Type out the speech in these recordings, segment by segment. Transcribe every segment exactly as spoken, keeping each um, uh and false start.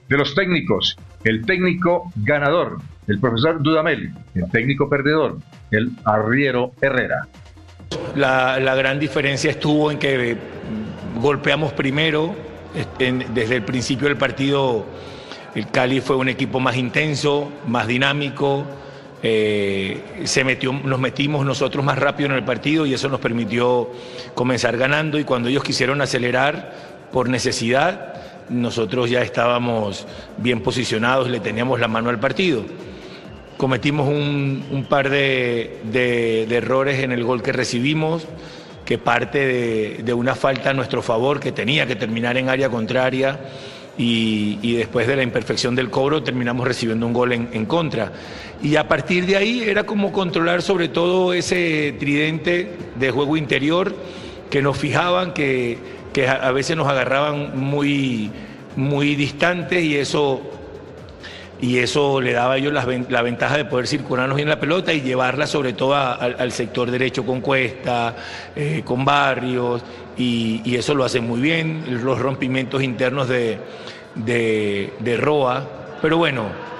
de los técnicos, el técnico ganador, el profesor Dudamel, el técnico perdedor, el arriero Herrera. La, la gran diferencia estuvo en que golpeamos primero, en, desde el principio del partido el Cali fue un equipo más intenso, más dinámico, eh, se metió, nos metimos nosotros más rápido en el partido y eso nos permitió comenzar ganando, y cuando ellos quisieron acelerar por necesidad, nosotros ya estábamos bien posicionados, le teníamos la mano al partido. Cometimos un, un par de, de, de errores en el gol que recibimos, que parte de, de una falta a nuestro favor, que tenía que terminar en área contraria, y, y después de la imperfección del cobro terminamos recibiendo un gol en, en contra. Y a partir de ahí era como controlar sobre todo ese tridente de juego interior, que nos fijaban, que, que a veces nos agarraban muy, muy distantes, y eso... y eso le daba a ellos la, la ventaja de poder circularnos bien la pelota y llevarla sobre todo a, a, al sector derecho con Cuesta, eh, con Barrios, y, y eso lo hacen muy bien, los rompimientos internos de, de, de Roa, pero bueno,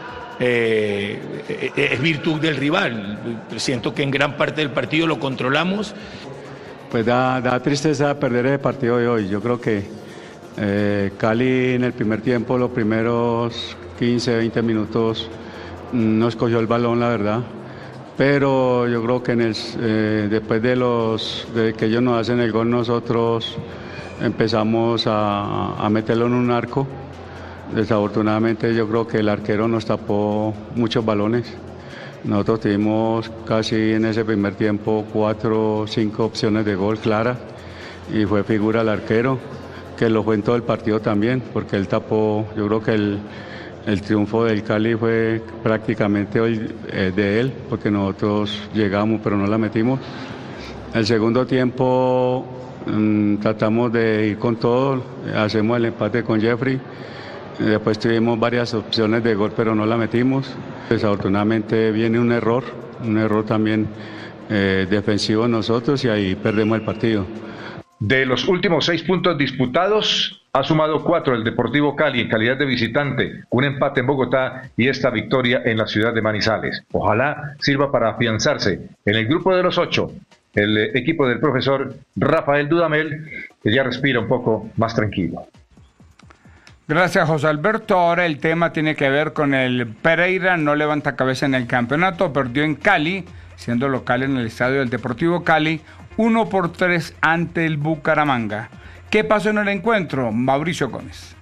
eh, es virtud del rival. Siento que en gran parte del partido lo controlamos. Pues da, da tristeza perder el partido de hoy. Yo creo que eh, Cali en el primer tiempo, los primeros quince, veinte minutos, nos cogió el balón, la verdad, pero yo creo que en el, eh, después de, los, de que ellos nos hacen el gol, nosotros empezamos a, a meterlo en un arco. Desafortunadamente yo creo que el arquero nos tapó muchos balones. Nosotros tuvimos casi en ese primer tiempo cuatro o cinco opciones de gol claras, y fue figura el arquero, que lo fue en todo el partido también, porque él tapó. Yo creo que el El triunfo del Cali fue prácticamente hoy eh, de él, porque nosotros llegamos pero no la metimos. El segundo tiempo mmm, tratamos de ir con todo, hacemos el empate con Jeffrey, después tuvimos varias opciones de gol pero no la metimos. Desafortunadamente viene un error, un error también eh, defensivo en nosotros, y ahí perdemos el partido. De los últimos seis puntos disputados, ha sumado cuatro el Deportivo Cali en calidad de visitante, un empate en Bogotá y esta victoria en la ciudad de Manizales. Ojalá sirva para afianzarse en el grupo de los ocho, el equipo del profesor Rafael Dudamel, que ya respira un poco más tranquilo. Gracias, José Alberto. Ahora el tema tiene que ver con el Pereira, no levanta cabeza en el campeonato, perdió en Cali, siendo local en el estadio del Deportivo Cali, uno por tres ante el Bucaramanga. ¿Qué pasó en el encuentro? Mauricio Gómez.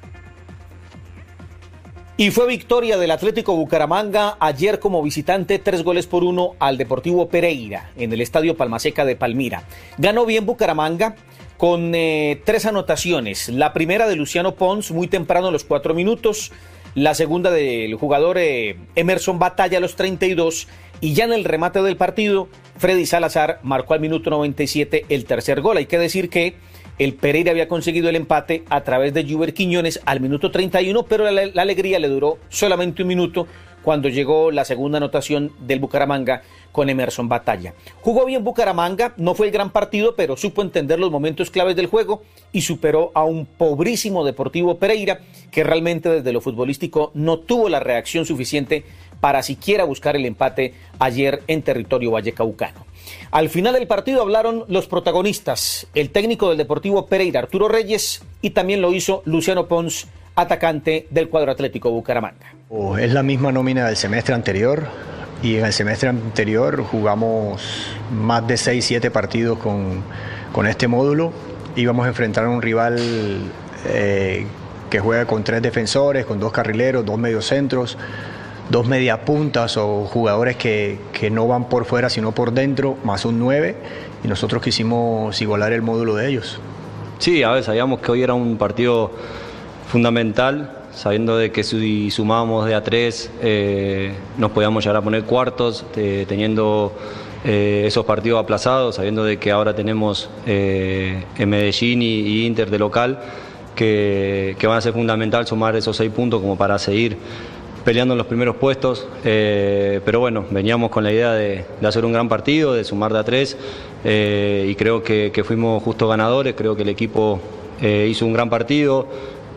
Y fue victoria del Atlético Bucaramanga ayer como visitante, tres goles por uno al Deportivo Pereira en el Estadio Palmaseca de Palmira. Ganó bien Bucaramanga con eh, tres anotaciones. La primera de Luciano Pons muy temprano a los cuatro minutos. La segunda del jugador eh, Emerson Batalla a los treinta y dos. Y ya en el remate del partido, Freddy Salazar marcó al minuto noventa y siete el tercer gol. Hay que decir que el Pereira había conseguido el empate a través de Juber Quiñones al minuto treinta y uno, pero la, la alegría le duró solamente un minuto cuando llegó la segunda anotación del Bucaramanga con Emerson Batalla. Jugó bien Bucaramanga, no fue el gran partido, pero supo entender los momentos claves del juego y superó a un pobrísimo Deportivo Pereira, que realmente desde lo futbolístico no tuvo la reacción suficiente para siquiera buscar el empate ayer en territorio vallecaucano. Al final del partido hablaron los protagonistas, el técnico del Deportivo Pereira, Arturo Reyes, y también lo hizo Luciano Pons, atacante del cuadro Atlético Bucaramanga. Oh, es la misma nómina del semestre anterior, y en el semestre anterior jugamos más de seis, siete partidos con, con este módulo. Íbamos a enfrentar a un rival eh, que juega con tres defensores, con dos carrileros, dos mediocentros, dos mediapuntas o jugadores que, que no van por fuera sino por dentro, más un nueve, y nosotros quisimos igualar el módulo de ellos. Sí, a ver, sabíamos que hoy era un partido fundamental, sabiendo de que si sumábamos de a tres eh, nos podíamos llegar a poner cuartos, eh, teniendo eh, esos partidos aplazados, sabiendo de que ahora tenemos eh, en Medellín y, y Inter de local, que, que van a ser fundamental sumar esos seis puntos como para seguir peleando en los primeros puestos, eh, pero bueno, veníamos con la idea de, de hacer un gran partido, de sumar de a tres, eh, y creo que, que fuimos justos ganadores. Creo que el equipo eh, hizo un gran partido,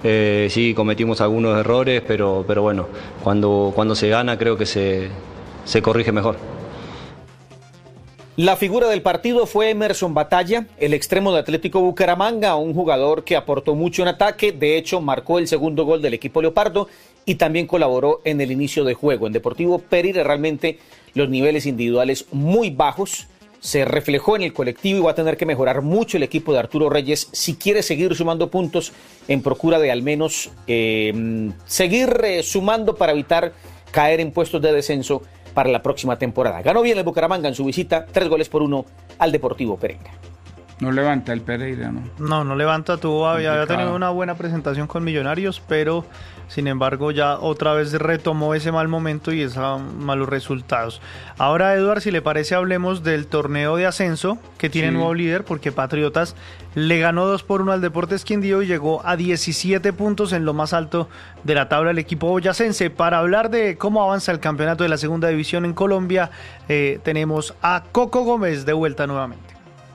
Eh, sí, cometimos algunos errores, pero, pero bueno, cuando, cuando se gana creo que se, se corrige mejor. La figura del partido fue Emerson Batalla, el extremo de Atlético Bucaramanga, un jugador que aportó mucho en ataque, de hecho marcó el segundo gol del equipo leopardo y también colaboró en el inicio de juego. En Deportivo Pereira realmente los niveles individuales muy bajos, se reflejó en el colectivo y va a tener que mejorar mucho el equipo de Arturo Reyes si quiere seguir sumando puntos en procura de al menos eh, seguir eh, sumando para evitar caer en puestos de descenso para la próxima temporada. Ganó bien el Bucaramanga en su visita, tres goles por uno al Deportivo Pereira. No levanta el Pereira, ¿no? No, no levanta, tuvo, había, había tenido una buena presentación con Millonarios, pero sin embargo ya otra vez retomó ese mal momento y esos malos resultados. Ahora, Eduard, si le parece, hablemos del torneo de ascenso que tiene sí. nuevo líder, porque Patriotas le ganó dos por uno al Deportes Quindío y llegó a diecisiete puntos en lo más alto de la tabla del equipo boyacense. Para hablar de cómo avanza el campeonato de la segunda división en Colombia, eh, tenemos a Coco Gómez de vuelta nuevamente.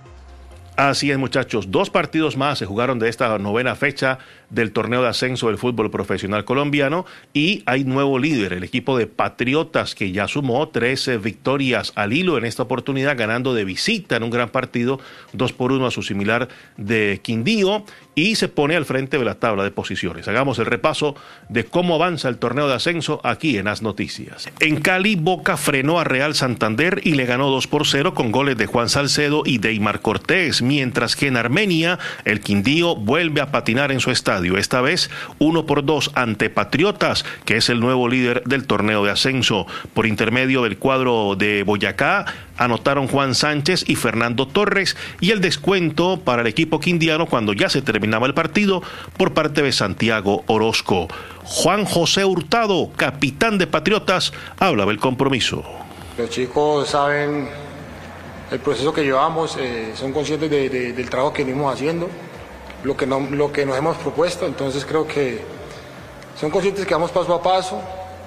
Así es, muchachos, dos partidos más se jugaron de esta novena fecha del torneo de ascenso del fútbol profesional colombiano y hay nuevo líder, el equipo de Patriotas, que ya sumó trece victorias al hilo en esta oportunidad, ganando de visita en un gran partido, dos por uno a su similar de Quindío, y se pone al frente de la tabla de posiciones. Hagamos el repaso de cómo avanza el torneo de ascenso aquí en As Noticias. En Cali, Boca frenó a Real Santander y le ganó dos por cero con goles de Juan Salcedo y Deymar Cortés, mientras que en Armenia el Quindío vuelve a patinar en su estadio, esta vez uno por dos ante Patriotas, que es el nuevo líder del torneo de ascenso. Por intermedio del cuadro de Boyacá anotaron Juan Sánchez y Fernando Torres, y el descuento para el equipo quindiano cuando ya se terminaba el partido por parte de Santiago Orozco. Juan José Hurtado, capitán de Patriotas, habla del compromiso. Los chicos saben el proceso que llevamos, eh, son conscientes de, de, del trabajo que venimos haciendo, lo que, no, lo que nos hemos propuesto, entonces creo que son conscientes que vamos paso a paso.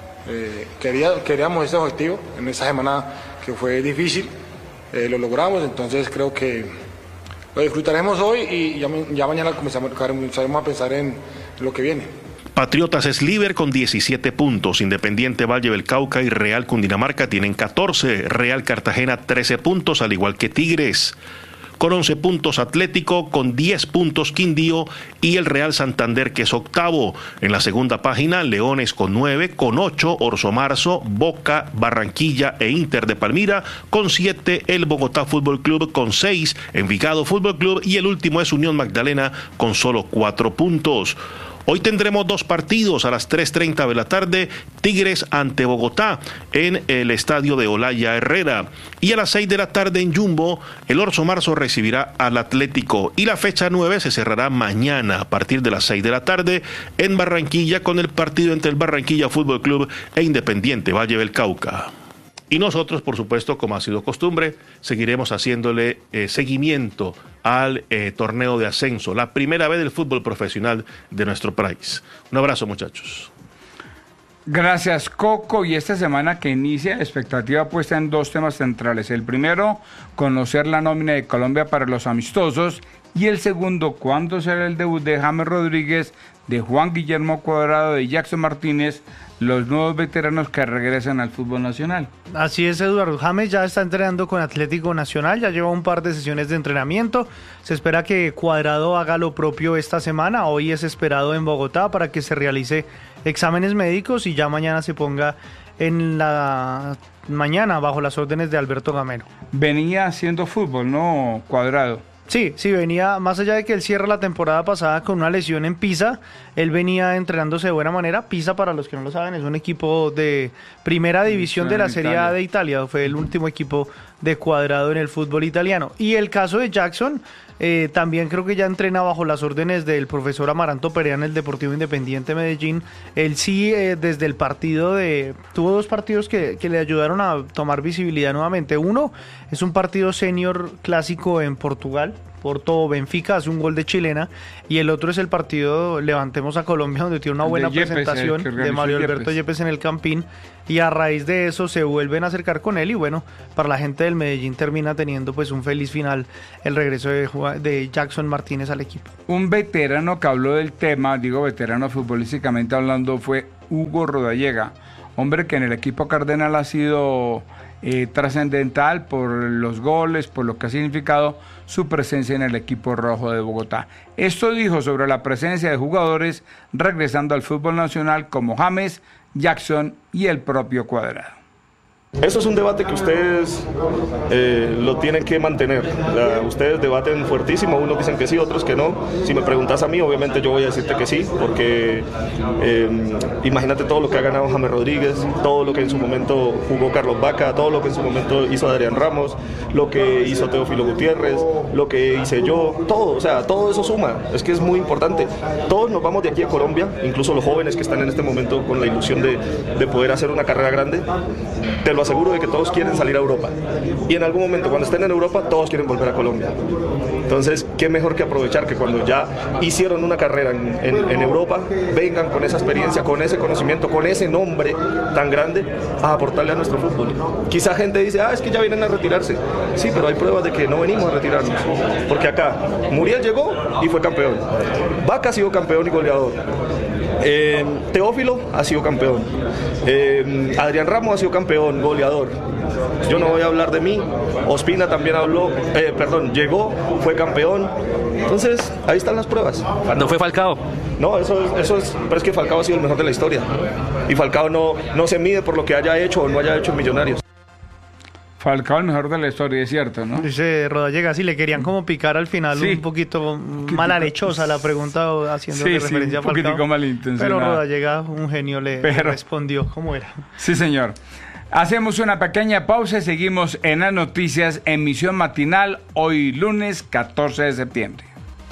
Eh, quería, queríamos ese objetivo en esa semana que fue difícil, eh, lo logramos, entonces creo que lo disfrutaremos hoy y ya, ya mañana comenzamos, comenzaremos a pensar en lo que viene. Patriotas es líder con diecisiete puntos, Independiente Valle del Cauca y Real Cundinamarca tienen catorce, Real Cartagena trece puntos, al igual que Tigres. Con once puntos Atlético, con diez puntos Quindío y el Real Santander, que es octavo. En la segunda página, Leones con nueve, con ocho, Orso Marzo, Boca, Barranquilla e Inter de Palmira, con siete, el Bogotá Fútbol Club con seis, Envigado Fútbol Club y el último es Unión Magdalena con solo cuatro puntos. Hoy tendremos dos partidos a las tres treinta de la tarde, Tigres ante Bogotá en el estadio de Olaya Herrera. Y a las seis de la tarde en Jumbo, el Orso Marzo recibirá al Atlético. Y la fecha nueve se cerrará mañana a partir de las seis de la tarde en Barranquilla con el partido entre el Barranquilla Fútbol Club e Independiente Valle del Cauca. Y nosotros, por supuesto, como ha sido costumbre, seguiremos haciéndole eh, seguimiento al eh, torneo de ascenso, la primera vez del fútbol profesional de nuestro país. Un abrazo, muchachos. Gracias, Coco. Y esta semana que inicia, la expectativa puesta en dos temas centrales. El primero, conocer la nómina de Colombia para los amistosos. Y el segundo, ¿cuándo será el debut de James Rodríguez, de Juan Guillermo Cuadrado, de Jackson Martínez, los nuevos veteranos que regresan al fútbol nacional? Así es, Eduardo. James ya está entrenando con Atlético Nacional, ya lleva un par de sesiones de entrenamiento. Se espera que Cuadrado haga lo propio esta semana. Hoy es esperado en Bogotá para que se realice exámenes médicos y ya mañana se ponga en la mañana bajo las órdenes de Alberto Gamero. Venía haciendo fútbol, ¿no, Cuadrado? Sí, sí, venía, más allá de que él cierra la temporada pasada con una lesión en Pisa, él venía entrenándose de buena manera. Pisa, para los que no lo saben, es un equipo de primera división de la Serie A de Italia, fue el último equipo de Cuadrado en el fútbol italiano. Y el caso de Jackson, eh, también creo que ya entrena bajo las órdenes del profesor Amaranto Perea en el Deportivo Independiente Medellín. Él sí, eh, desde el partido de... tuvo dos partidos que, que le ayudaron a tomar visibilidad nuevamente. Uno es un partido senior clásico en Portugal, Porto Benfica, hace un gol de chilena, y el otro es el partido Levantemos a Colombia, donde tiene una buena Yepes, presentación de Mario Alberto Yepes. Yepes en el Campín, y a raíz de eso se vuelven a acercar con él, y bueno, para la gente del Medellín termina teniendo pues un feliz final el regreso de, de Jackson Martínez al equipo. Un veterano que habló del tema, digo veterano futbolísticamente hablando, fue Hugo Rodallega, hombre que en el equipo cardenal ha sido eh, trascendental por los goles, por lo que ha significado su presencia en el equipo rojo de Bogotá. Esto dijo sobre la presencia de jugadores regresando al fútbol nacional como James, Jackson y el propio Cuadrado. Eso es un debate que ustedes eh, lo tienen que mantener. Uh, ustedes debaten fuertísimo, unos dicen que sí, otros que no. Si me preguntas a mí, obviamente yo voy a decirte que sí, porque eh, imagínate todo lo que ha ganado James Rodríguez, todo lo que en su momento jugó Carlos Vaca, todo lo que en su momento hizo Adrián Ramos, lo que hizo Teófilo Gutiérrez, lo que hice yo, todo, o sea, todo eso suma. Es que es muy importante. Todos nos vamos de aquí a Colombia, incluso los jóvenes que están en este momento con la ilusión de, de poder hacer una carrera grande. Te lo aseguro de que todos quieren salir a Europa, y en algún momento cuando estén en Europa todos quieren volver a Colombia. Entonces qué mejor que aprovechar que cuando ya hicieron una carrera en, en, en Europa vengan con esa experiencia, con ese conocimiento, con ese nombre tan grande a aportarle a nuestro fútbol. Quizá gente dice, ah, es que ya vienen a retirarse. Sí, pero hay pruebas de que no venimos a retirarnos, porque acá Muriel llegó y fue campeón, Vaca ha sido campeón y goleador, Eh, Teófilo ha sido campeón, eh, Adrián Ramos ha sido campeón, goleador. Yo no voy a hablar de mí. Ospina también habló, eh, perdón, llegó, fue campeón. Entonces, ahí están las pruebas. ¿Cuándo fue Falcao? No, eso es, eso es, pero es que Falcao ha sido el mejor de la historia. Y Falcao no, no se mide por lo que haya hecho o no haya hecho en Millonarios. Falcao el mejor de la historia, es cierto, ¿no? Dice Rodallega, sí, le querían como picar al final, sí, un poquito malalechosa la pregunta, haciendo sí, referencia sí, a Falcao. Un poquitico malintencionado. Pero Rodallega, un genio, le, Pero, le respondió cómo era. Sí, señor. Hacemos una pequeña pausa y seguimos en las noticias, emisión matinal, hoy lunes catorce de septiembre.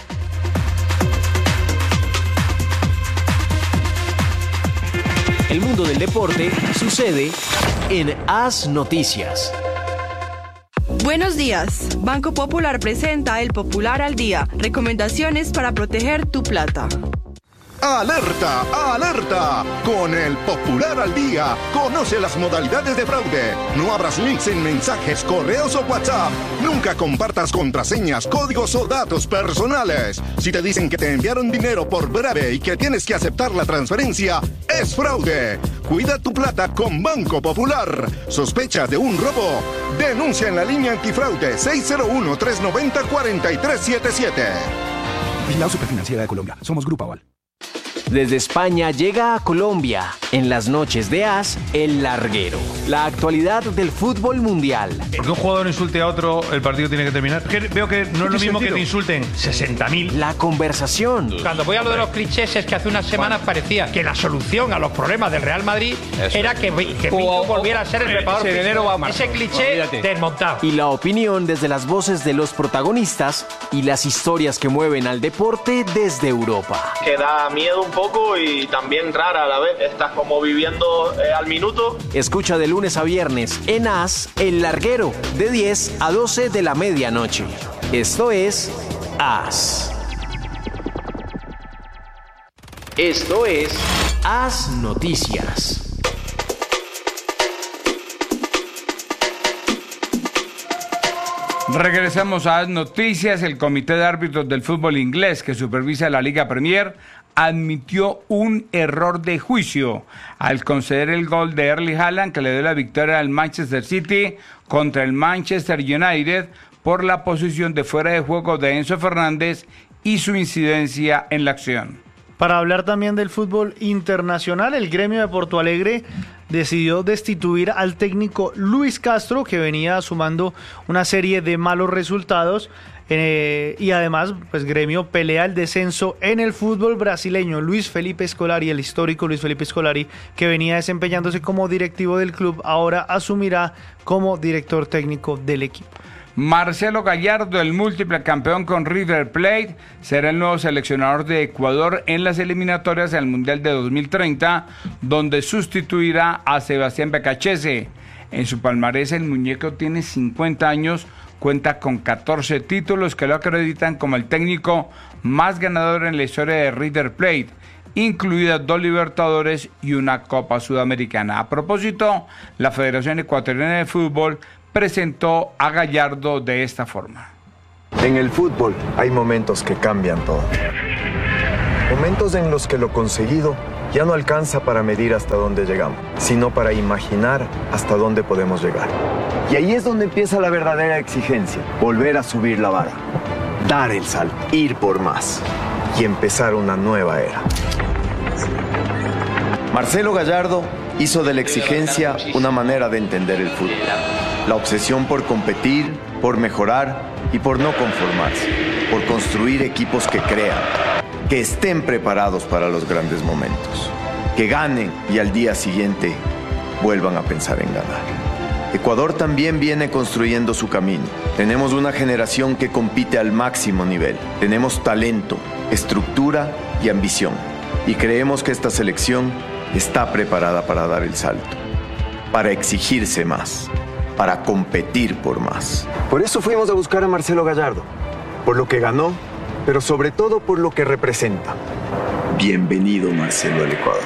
El mundo del deporte sucede en As Noticias. Buenos días. Banco Popular presenta El Popular al Día. Recomendaciones para proteger tu plata. ¡Alerta! ¡Alerta! Con El Popular al Día, conoce las modalidades de fraude. No abras links en mensajes, correos o WhatsApp. Nunca compartas contraseñas, códigos o datos personales. Si te dicen que te enviaron dinero por breve y que tienes que aceptar la transferencia, es fraude. Cuida tu plata con Banco Popular. ¿Sospecha de un robo? Denuncia en la línea antifraude seis cero uno, tres nueve cero, cuatro tres siete siete. Vigilado Superfinanciera de Colombia. Somos Grupo Aval. Desde España llega a Colombia, en las noches de As, El Larguero. La actualidad del fútbol mundial. Porque un jugador insulte a otro, el partido tiene que terminar. Que veo que no es lo mismo que te insulten sesenta mil. La conversación. Cuando voy a lo de los clichés es que hace unas semanas parecía que la solución a los problemas del Real Madrid Eso. era que, que Pinto volviera a ser el preparador físico. Ese cliché Olvídate. desmontado. Y la opinión desde las voces de los protagonistas y las historias que mueven al deporte desde Europa. Que da miedo un poco y también rara a la vez. Estás como viviendo eh, al minuto. Escucha de lunes a viernes en As, El Larguero, de diez a doce de la medianoche. Esto es As. Esto es As Noticias. Regresamos a las noticias. El Comité de Árbitros del Fútbol Inglés, que supervisa la Liga Premier, admitió un error de juicio al conceder el gol de Erling Haaland que le dio la victoria al Manchester City contra el Manchester United por la posición de fuera de juego de Enzo Fernández y su incidencia en la acción. Para hablar también del fútbol internacional, el gremio de Porto Alegre decidió destituir al técnico Luis Castro, que venía sumando una serie de malos resultados. Eh, y además, pues gremio pelea el descenso en el fútbol brasileño. Luis Felipe Scolari, el histórico Luis Felipe Scolari, que venía desempeñándose como directivo del club, ahora asumirá como director técnico del equipo. Marcelo Gallardo, el múltiple campeón con River Plate, será el nuevo seleccionador de Ecuador en las eliminatorias al Mundial de dos mil treinta, donde sustituirá a Sebastián Becachese. En su palmarés, el muñeco tiene cincuenta años, cuenta con catorce títulos que lo acreditan como el técnico más ganador en la historia de River Plate, incluidas dos Libertadores y una Copa Sudamericana. A propósito, la Federación Ecuatoriana de Fútbol presentó a Gallardo de esta forma. En el fútbol hay momentos que cambian todo. Momentos en los que lo conseguido ya no alcanza para medir hasta dónde llegamos, sino para imaginar hasta dónde podemos llegar. Y ahí es donde empieza la verdadera exigencia, volver a subir la vara, dar el salto, ir por más y empezar una nueva era. Marcelo Gallardo hizo de la exigencia una manera de entender el fútbol. La obsesión por competir, por mejorar y por no conformarse, por construir equipos que crean, que estén preparados para los grandes momentos, que ganen y al día siguiente vuelvan a pensar en ganar. Ecuador también viene construyendo su camino. Tenemos una generación que compite al máximo nivel. Tenemos talento, estructura y ambición. Y creemos que esta selección está preparada para dar el salto, para exigirse más, para competir por más. Por eso fuimos a buscar a Marcelo Gallardo, por lo que ganó, pero sobre todo por lo que representa. Bienvenido, Marcelo, al Ecuador.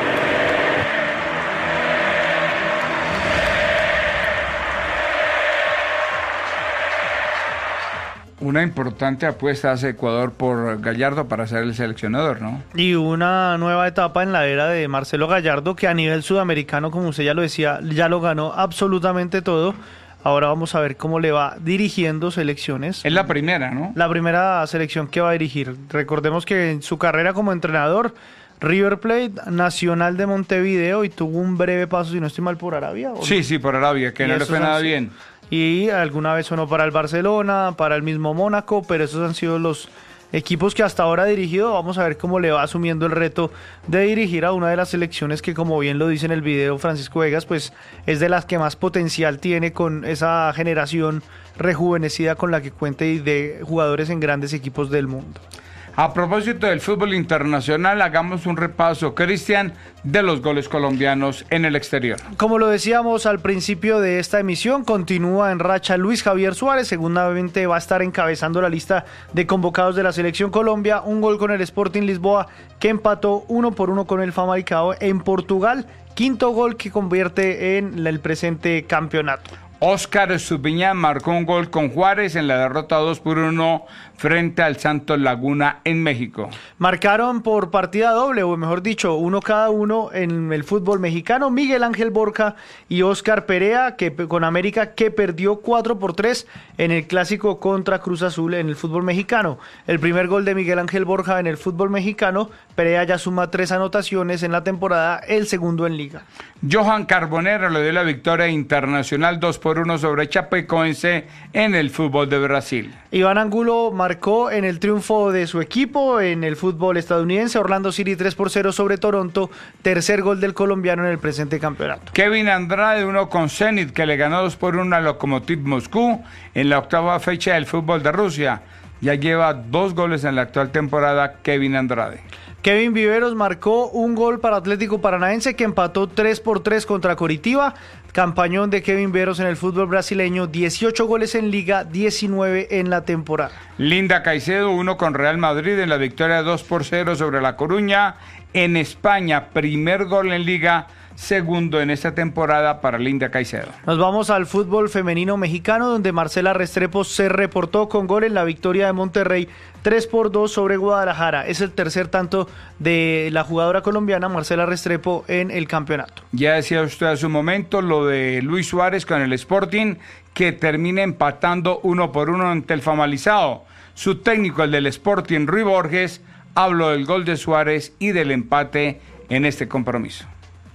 Una importante apuesta hace Ecuador por Gallardo para ser el seleccionador, ¿no? Y una nueva etapa en la era de Marcelo Gallardo, que a nivel sudamericano, como usted ya lo decía, ya lo ganó absolutamente todo. Ahora vamos a ver cómo le va dirigiendo selecciones. Es la primera, ¿no? La primera selección que va a dirigir. Recordemos que en su carrera como entrenador, River Plate, Nacional de Montevideo, y tuvo un breve paso, si no estoy mal, por Arabia. ¿o Sí, no? sí, por Arabia, que no le fue nada bien. Y alguna vez sonó para el Barcelona, para el mismo Mónaco, pero esos han sido los equipos que hasta ahora ha dirigido. Vamos a ver cómo le va asumiendo el reto de dirigir a una de las selecciones que, como bien lo dice en el video Francisco Vegas, pues es de las que más potencial tiene, con esa generación rejuvenecida con la que cuenta y de jugadores en grandes equipos del mundo. A propósito del fútbol internacional, hagamos un repaso, Cristian, de los goles colombianos en el exterior. Como lo decíamos al principio de esta emisión, continúa en racha Luis Javier Suárez, seguramente va a estar encabezando la lista de convocados de la Selección Colombia. Un gol con el Sporting Lisboa, que empató uno por uno con el Famalicão en Portugal. Quinto gol que convierte en el presente campeonato. Óscar Subiñán marcó un gol con Juárez en la derrota dos por uno frente al Santos Laguna en México. Marcaron por partida doble, o mejor dicho, uno cada uno en el fútbol mexicano, Miguel Ángel Borja y Óscar Perea, que con América, que perdió cuatro por tres en el clásico contra Cruz Azul en el fútbol mexicano. El primer gol de Miguel Ángel Borja en el fútbol mexicano, Perea ya suma tres anotaciones en la temporada, el segundo en liga. Johan Carbonero le dio la victoria internacional dos por uno sobre Chapecoense en el fútbol de Brasil. Iván Angulo marcó en el triunfo de su equipo en el fútbol estadounidense, Orlando City tres por cero sobre Toronto, tercer gol del colombiano en el presente campeonato. Kevin Andrade uno con Zenit, que le ganó dos por uno a Lokomotiv Moscú en la octava fecha del fútbol de Rusia. Ya lleva dos goles en la actual temporada Kevin Andrade. Kevin Viveros marcó un gol para Atlético Paranaense, que empató tres por tres contra Coritiba. Campañón de Kevin Viveros en el fútbol brasileño, dieciocho goles en liga, diecinueve en la temporada. Linda Caicedo uno con Real Madrid en la victoria dos por cero sobre La Coruña. En España, primer gol en liga, segundo en esta temporada para Linda Caicedo. Nos vamos al fútbol femenino mexicano, donde Marcela Restrepo se reportó con gol en la victoria de Monterrey tres por dos sobre Guadalajara. Es el tercer tanto de la jugadora colombiana Marcela Restrepo en el campeonato. Ya decía usted hace un momento lo de Luis Suárez con el Sporting, que termina empatando uno por uno ante el Famalicão. Su técnico, el del Sporting, Rui Borges, habló del gol de Suárez y del empate en este compromiso.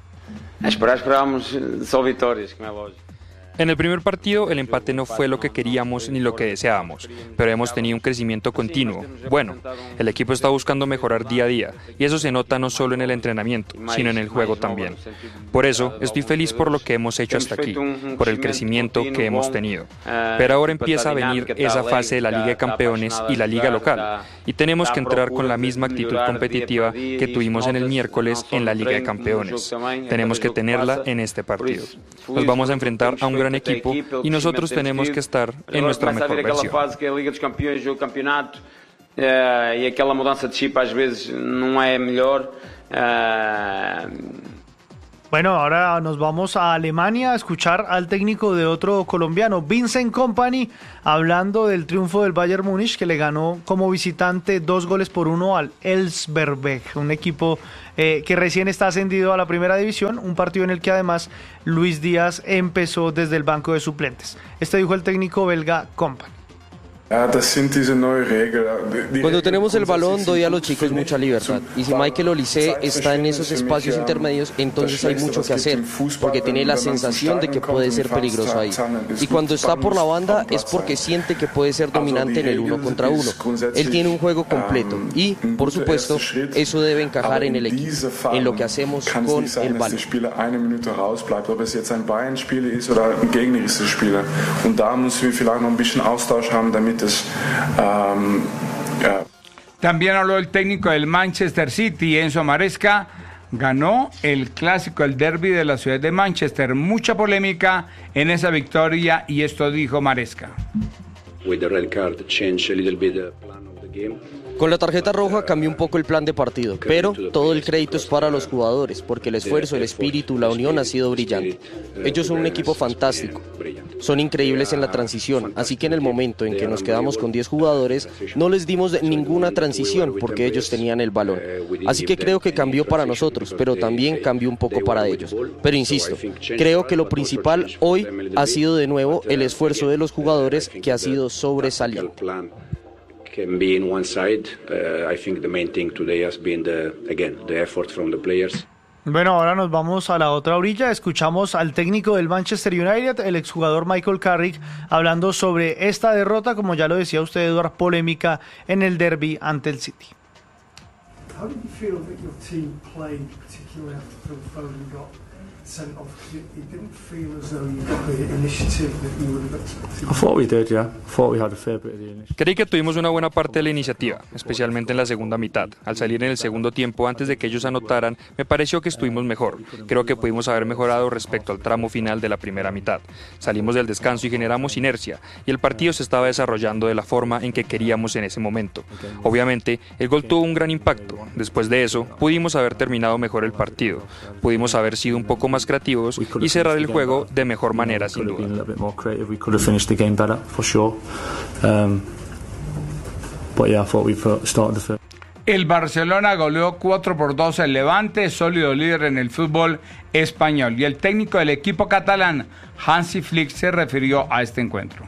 Esperábamos só vitórias, como é lógico. En el primer partido el empate no fue lo que queríamos ni lo que deseábamos, pero hemos tenido un crecimiento continuo. Bueno, el equipo está buscando mejorar día a día y eso se nota no solo en el entrenamiento, sino en el juego también. Por eso estoy feliz por lo que hemos hecho hasta aquí, por el crecimiento que hemos tenido. Pero ahora empieza a venir esa fase de la Liga de Campeones y la Liga local y tenemos que entrar con la misma actitud competitiva que tuvimos en el miércoles en la Liga de Campeones. Tenemos que tenerla en este partido. Nos vamos a enfrentar a un gran gran equipo y nosotros tenemos que estar en nuestra mejor versión. E aquela mudança de chip às vezes não é melhor. Bueno, ahora nos vamos a Alemania a escuchar al técnico de otro colombiano, Vincent Kompany, hablando del triunfo del Bayern Múnich, que le ganó como visitante dos goles por uno al Elversberg, un equipo eh, que recién está ascendido a la primera división, un partido en el que además Luis Díaz empezó desde el banco de suplentes. Este dijo el técnico belga Kompany. Cuando tenemos el balón doy a los chicos mucha libertad y si Michael Olise está en esos espacios intermedios entonces hay mucho que hacer porque tiene la sensación de que puede ser peligroso ahí y cuando está por la banda es porque siente que puede ser dominante en el uno contra uno. Él tiene un juego completo y por supuesto eso debe encajar en el equipo, en lo que hacemos con el balón. También habló el técnico del Manchester City, Enzo Maresca. Ganó el clásico, el derbi de la ciudad de Manchester. Mucha polémica en esa victoria y esto dijo Maresca. Con la tarjeta roja cambió un poco el plan de partido, pero todo el crédito es para los jugadores, porque el esfuerzo, el espíritu, la unión ha sido brillante. Ellos son un equipo fantástico, son increíbles en la transición, así que en el momento en que nos quedamos con diez jugadores, no les dimos ninguna transición porque ellos tenían el balón. Así que creo que cambió para nosotros, pero también cambió un poco para ellos. Pero insisto, creo que lo principal hoy ha sido de nuevo el esfuerzo de los jugadores que ha sido sobresaliente. Can be in one side. Uh, I think the main thing today has been the again the effort from the players. Bueno, ahora nos vamos a la otra orilla. Escuchamos al técnico del Manchester United, el exjugador Michael Carrick, hablando sobre esta derrota, como ya lo decía usted, Eduard, polémica en el derby ante el City. How did you feel that your team played, particularly after Phil Foden got sent off? Because it, it didn't feel as though you got the initiative that you would have expected. I thought we did, yeah. I thought we had a fair bit of the initiative. Creí que tuvimos una buena parte de la iniciativa, especialmente en la segunda mitad. Al salir en el segundo tiempo, antes de que ellos anotaran, me pareció que estuvimos mejor. Creo que pudimos haber mejorado respecto al tramo final de la primera mitad. Salimos del descanso y generamos inercia, y el partido se estaba desarrollando de la forma en que queríamos en ese momento. Obviamente, el gol tuvo un gran impacto. Después de eso, pudimos haber terminado mejor el partido. Pudimos haber sido un poco más creativos y cerrar el juego de mejor manera, sin duda. El Barcelona goleó cuatro por dos el Levante, sólido líder en el fútbol español. Y el técnico del equipo catalán, Hansi Flick, se refirió a este encuentro.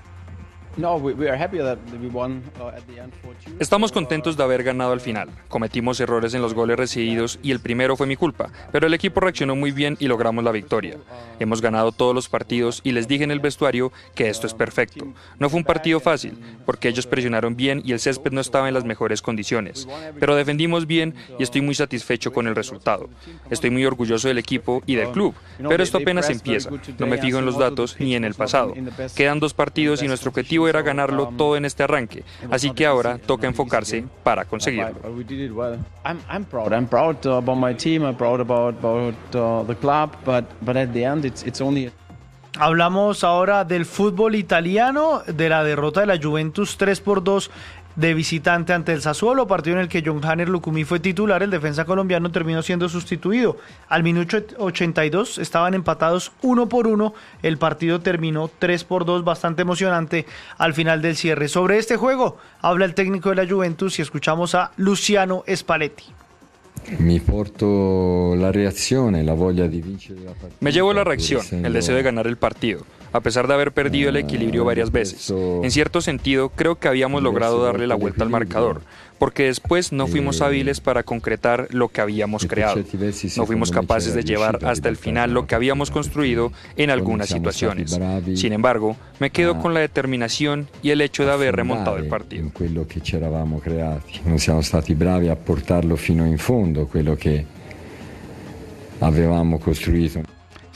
Estamos contentos de haber ganado al final. Cometimos errores en los goles recibidos y el primero fue mi culpa, pero el equipo reaccionó muy bien y logramos la victoria. Hemos ganado todos los partidos y les dije en el vestuario que esto es perfecto. No fue un partido fácil, porque ellos presionaron bien y el césped no estaba en las mejores condiciones, pero defendimos bien y estoy muy satisfecho con el resultado. Estoy muy orgulloso del equipo y del club, pero esto apenas empieza. No me fijo en los datos ni en el pasado. Quedan dos partidos y nuestro objetivo era ganarlo todo en este arranque, así que ahora toca enfocarse para conseguirlo. I'm proud. I'm proud about my team. I'm proud about about uh, the club. But but at the end, it's it's only. Hablamos ahora del fútbol italiano, de la derrota de la Juventus tres por dos de visitante ante el Sassuolo, partido en el que John Hanner Lucumí fue titular. El defensa colombiano terminó siendo sustituido. Al minuto ochenta y dos estaban empatados uno por uno. El partido terminó tres por dos, bastante emocionante al final del cierre. Sobre este juego habla el técnico de la Juventus y escuchamos a Luciano Spalletti. Me porto la reacción, la voglia di vincere la partita. Me llevo la reacción, el deseo de ganar el partido, a pesar de haber perdido el equilibrio varias veces. En cierto sentido, creo que habíamos logrado darle la vuelta al marcador, porque después no fuimos hábiles para concretar lo que habíamos creado. No fuimos capaces de llevar hasta el final lo que habíamos construido en algunas situaciones. Sin embargo, me quedo con la determinación y el hecho de haber remontado el partido. Quello che ci eravamo creati. Non siamo stati bravi a portarlo fino in fondo, quello che avevamo costruito.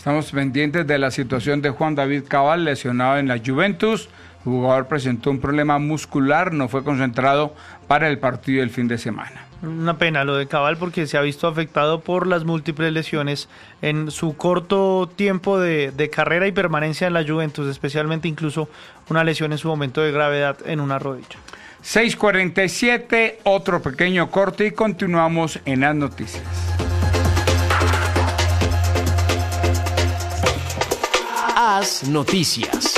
Estamos pendientes de la situación de Juan David Cabal, lesionado en la Juventus. El jugador presentó un problema muscular, no fue concentrado para el partido del fin de semana. Una pena lo de Cabal porque se ha visto afectado por las múltiples lesiones en su corto tiempo de, de carrera y permanencia en la Juventus, especialmente incluso una lesión en su momento de gravedad en una rodilla. seis cuarenta y siete, otro pequeño corte y continuamos en las noticias. Haz noticias.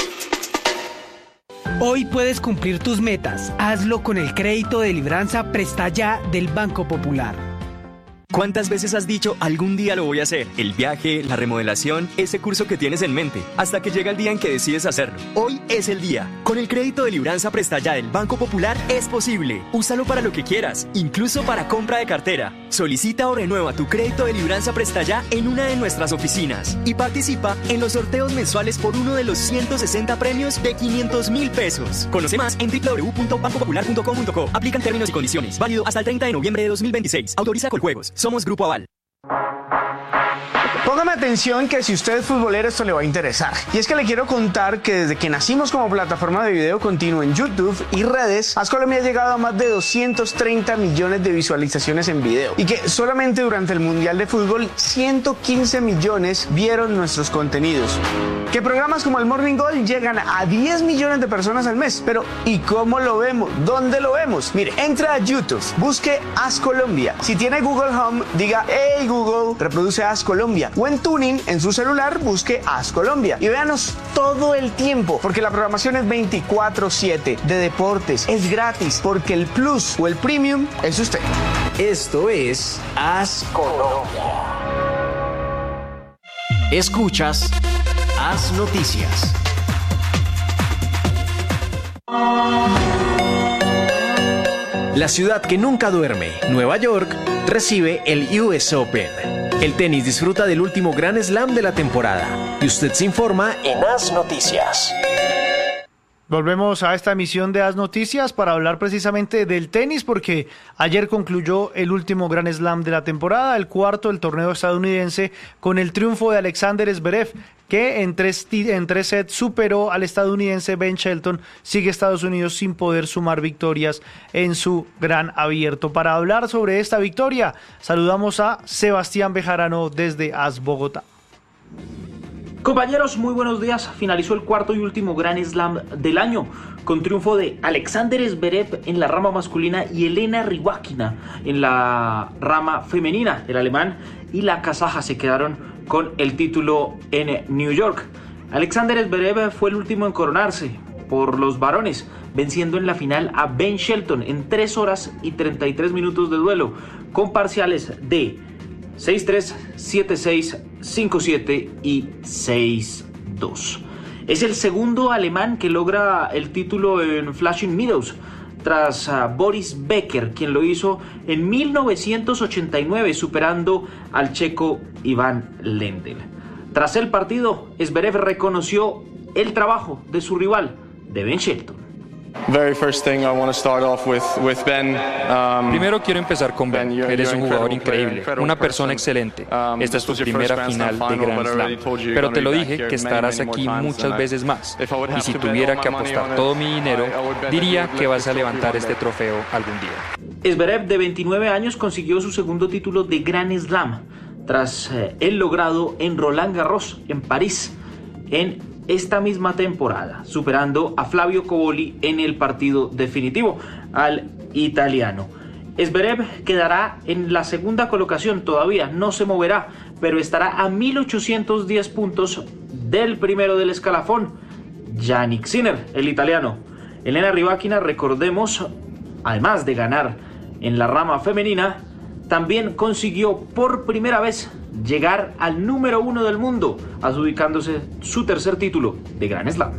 Hoy puedes cumplir tus metas. Hazlo con el crédito de Libranza Presta Ya del Banco Popular. ¿Cuántas veces has dicho algún día lo voy a hacer? El viaje, la remodelación, ese curso que tienes en mente, hasta que llega el día en que decides hacerlo. Hoy es el día. Con el crédito de Libranza Presta Ya del Banco Popular es posible. Úsalo para lo que quieras, incluso para compra de cartera. Solicita o renueva tu crédito de Libranza Presta Ya en una de nuestras oficinas y participa en los sorteos mensuales por uno de los ciento sesenta premios de quinientos mil pesos. Conoce más en doble u doble u doble u punto banco popular punto com punto co. Aplican términos y condiciones. Válido hasta el treinta de noviembre de dos mil veintiséis. Autoriza Coljuegos. Somos Grupo Aval. Póngame atención que si usted es futbolero esto le va a interesar. Y es que le quiero contar que desde que nacimos como plataforma de video continuo en YouTube y redes, Haz Colombia ha llegado a más de doscientos treinta millones de visualizaciones en video. Y que solamente durante el Mundial de Fútbol ciento quince millones vieron nuestros contenidos. Que programas como el Morning Goal llegan a diez millones de personas al mes. Pero ¿y cómo lo vemos? ¿Dónde lo vemos? Mire, entra a YouTube, busque Haz Colombia. Si tiene Google Home, diga "Hey Google, reproduce Haz Colombia". O en Tuning, en su celular, busque Haz Colombia. Y véanos todo el tiempo, porque la programación es veinticuatro siete de deportes. Es gratis, porque el Plus o el Premium es usted. Esto es Haz Colombia. Escuchas Haz Noticias. La ciudad que nunca duerme, Nueva York, recibe el U S Open. El tenis disfruta del último Grand Slam de la temporada. Y usted se informa en Haz Noticias. Volvemos a esta emisión de Haz Noticias para hablar precisamente del tenis, porque ayer concluyó el último Grand Slam de la temporada, el cuarto del torneo estadounidense, con el triunfo de Alexander Zverev, que en tres, en tres sets superó al estadounidense Ben Shelton. Sigue Estados Unidos sin poder sumar victorias en su Gran Abierto. Para hablar sobre esta victoria, saludamos a Sebastián Bejarano desde Haz Bogotá. Compañeros, muy buenos días. Finalizó el cuarto y último Grand Slam del año con triunfo de Alexander Zverev en la rama masculina y Elena Rybakina en la rama femenina. El alemán y la kazaja se quedaron con el título en New York. Alexander Zverev fue el último en coronarse por los varones, venciendo en la final a Ben Shelton en tres horas y treinta y tres minutos de duelo, con parciales de seis tres, siete seis, cinco siete y seis dos. Es el segundo alemán que logra el título en Flushing Meadows, tras uh, Boris Becker, quien lo hizo en mil novecientos ochenta y nueve, superando al checo Iván Lendl. Tras el partido, Zverev reconoció el trabajo de su rival, de Ben Shelton. Primero quiero empezar con Ben. Eres un jugador increíble, una persona excelente. Esta es tu primera final de Grand Slam, pero te lo dije que estarás aquí muchas veces más. Y si tuviera que apostar todo mi dinero, diría que vas a levantar este trofeo algún día. Zverev, de veintinueve años, consiguió su segundo título de Grand Slam tras eh, el logrado en Roland Garros, en París, en esta misma temporada, superando a Flavio Cobolli en el partido definitivo al italiano. Zverev quedará en la segunda colocación, todavía no se moverá, pero estará a mil ochocientos diez puntos del primero del escalafón, Jannik Sinner, el italiano. Elena Rybakina, recordemos, además de ganar en la rama femenina, también consiguió por primera vez llegar al número uno del mundo, adjudicándose su tercer título de Grand Slam.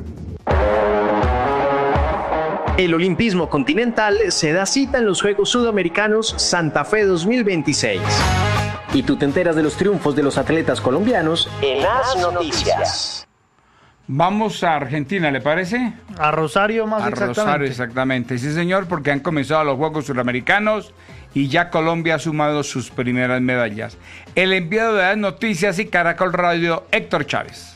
El olimpismo continental se da cita en los Juegos Sudamericanos Santa Fe dos mil veintiséis. Y tú te enteras de los triunfos de los atletas colombianos en Haz Noticias. Vamos a Argentina, ¿le parece? A Rosario más a exactamente. A Rosario, exactamente. Sí, señor, porque han comenzado los Juegos Suramericanos y ya Colombia ha sumado sus primeras medallas. El enviado de las noticias y Caracol Radio, Héctor Chávez.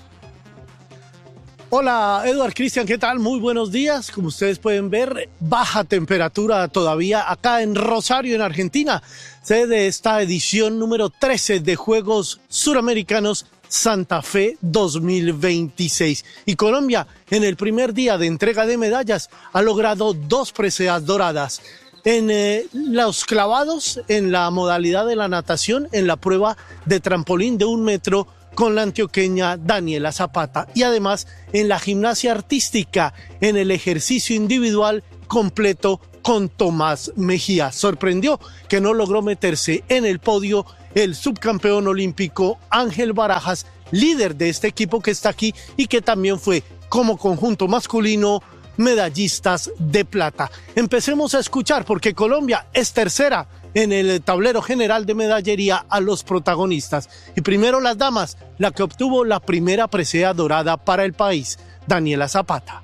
Hola, Eduard, Cristian, ¿qué tal? Muy buenos días. Como ustedes pueden ver, baja temperatura todavía acá en Rosario, en Argentina, sede de esta edición número trece de Juegos Suramericanos Santa Fe dos mil veintiséis. Y Colombia, en el primer día de entrega de medallas, ha logrado dos preseas doradas. En eh, los clavados, en la modalidad de la natación, en la prueba de trampolín de un metro, con la antioqueña Daniela Zapata, y además en la gimnasia artística, en el ejercicio individual completo con Tomás Mejía. Sorprendió que no logró meterse en el podio el subcampeón olímpico Ángel Barajas, líder de este equipo que está aquí y que también fue como conjunto masculino medallistas de plata. Empecemos a escuchar, porque Colombia es tercera en el tablero general de medallería, a los protagonistas. Y primero las damas, la que obtuvo la primera presea dorada para el país, Daniela Zapata.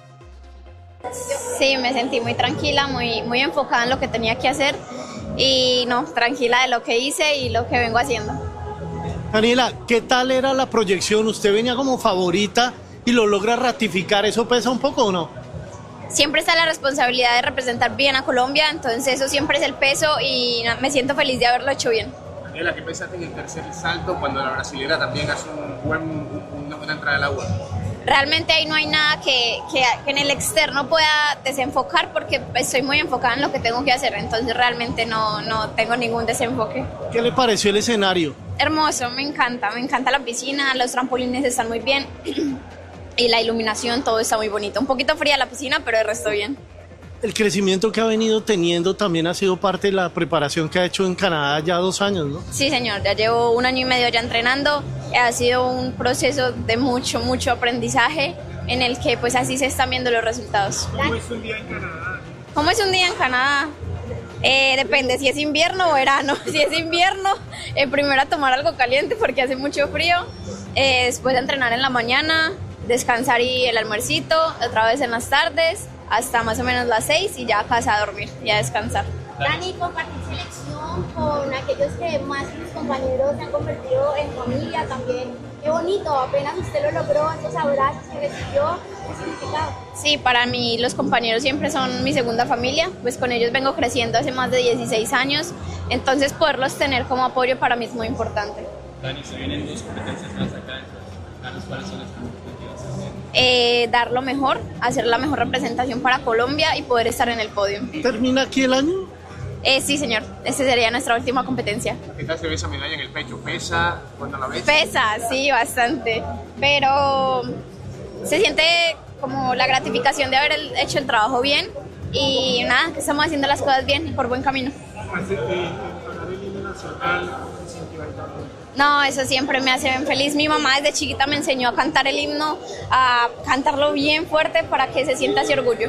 Sí, me sentí muy tranquila, muy, muy enfocada en lo que tenía que hacer y no, tranquila de lo que hice y lo que vengo haciendo. Daniela, ¿qué tal era la proyección? Usted venía como favorita y lo logra ratificar, ¿eso pesa un poco o no? Siempre está la responsabilidad de representar bien a Colombia, entonces eso siempre es el peso y me siento feliz de haberlo hecho bien. Daniela, ¿qué pensaste en el tercer salto cuando la brasilera también hace un buen, una buena entrada al agua? Realmente ahí no hay nada que, que, que en el externo pueda desenfocar, porque estoy muy enfocada en lo que tengo que hacer, entonces realmente no, no tengo ningún desenfoque. ¿Qué le pareció el escenario? Hermoso, me encanta, me encanta la piscina, los trampolines están muy bien. Y la iluminación, todo está muy bonito. Un poquito fría la piscina, pero el resto bien. El crecimiento que ha venido teniendo también ha sido parte de la preparación que ha hecho en Canadá ya dos años, ¿no? Sí, señor. Ya llevo un año y medio ya entrenando. Ha sido un proceso de mucho, mucho aprendizaje en el que pues así se están viendo los resultados. ¿Cómo es un día en Canadá? ¿Cómo es un día en Canadá? Eh, depende si es invierno o verano. Si es invierno, eh, primero a tomar algo caliente porque hace mucho frío. Eh, después de entrenar en la mañana, descansar y el almuercito, otra vez en las tardes, hasta más o menos las seis y ya a casa a dormir y a descansar. Dani, compartir selección con aquellos que más sus compañeros se han convertido en familia también. Qué bonito, apenas usted lo logró, esos abrazos que recibió, ¿qué significado? Sí, para mí los compañeros siempre son mi segunda familia, pues con ellos vengo creciendo hace más de dieciséis años, entonces poderlos tener como apoyo para mí es muy importante. Dani, se vienen dos competencias más acá, ¿cuáles son las Eh, dar lo mejor, hacer la mejor representación para Colombia y poder estar en el podio. ¿Termina aquí el año? Eh, sí, señor. Esta sería nuestra última competencia. ¿Qué tal se ve esa medalla en el pecho? ¿Pesa cuando la ves? Pesa, sí, bastante. Pero se siente como la gratificación de haber hecho el trabajo bien y nada, que estamos haciendo las cosas bien y por buen camino. No, eso siempre me hace bien feliz. Mi mamá desde chiquita me enseñó a cantar el himno, a cantarlo bien fuerte para que se sienta ese orgullo.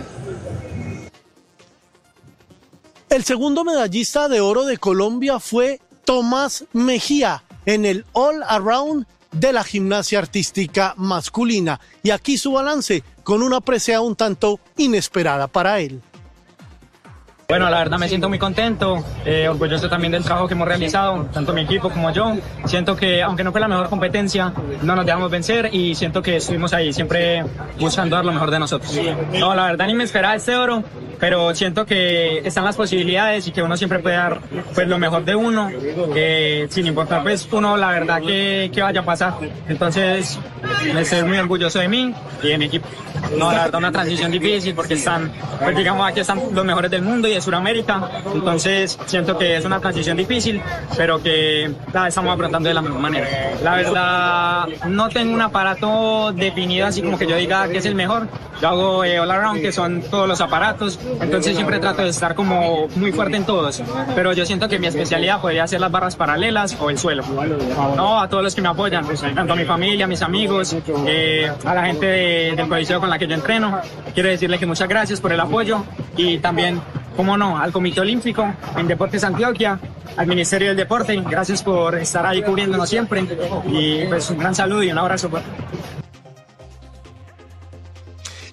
El segundo medallista de oro de Colombia fue Tomás Mejía en el All Around de la gimnasia artística masculina. Y aquí su balance con una presea un tanto inesperada para él. Bueno, la verdad me siento muy contento, eh, orgulloso también del trabajo que hemos realizado, tanto mi equipo como yo. Siento que, aunque no fue la mejor competencia, no nos dejamos vencer y siento que estuvimos ahí siempre buscando dar lo mejor de nosotros. No, la verdad ni me esperaba este oro, pero siento que están las posibilidades y que uno siempre puede dar pues, lo mejor de uno, eh, sin importar pues uno la verdad que, que vaya a pasar. Entonces, me estoy muy orgulloso de mí y de mi equipo. No, la verdad una transición difícil porque están, pues digamos aquí están los mejores del mundo y de Sudamérica, entonces siento que es una transición difícil, pero que la estamos afrontando de la mejor manera. La verdad no tengo un aparato definido así como que yo diga que es el mejor. Yo hago eh, all around, que son todos los aparatos, entonces siempre trato de estar como muy fuerte en todos, pero yo siento que mi especialidad podría ser las barras paralelas o el suelo. No, a todos los que me apoyan, tanto a mi familia, a mis amigos, eh, a la gente de, del coliseo con la que yo entreno, quiero decirle que muchas gracias por el apoyo y también, cómo no, al Comité Olímpico en Deportes Antioquia, al Ministerio del Deporte, gracias por estar ahí cubriéndonos siempre y pues un gran saludo y un abrazo fuerte.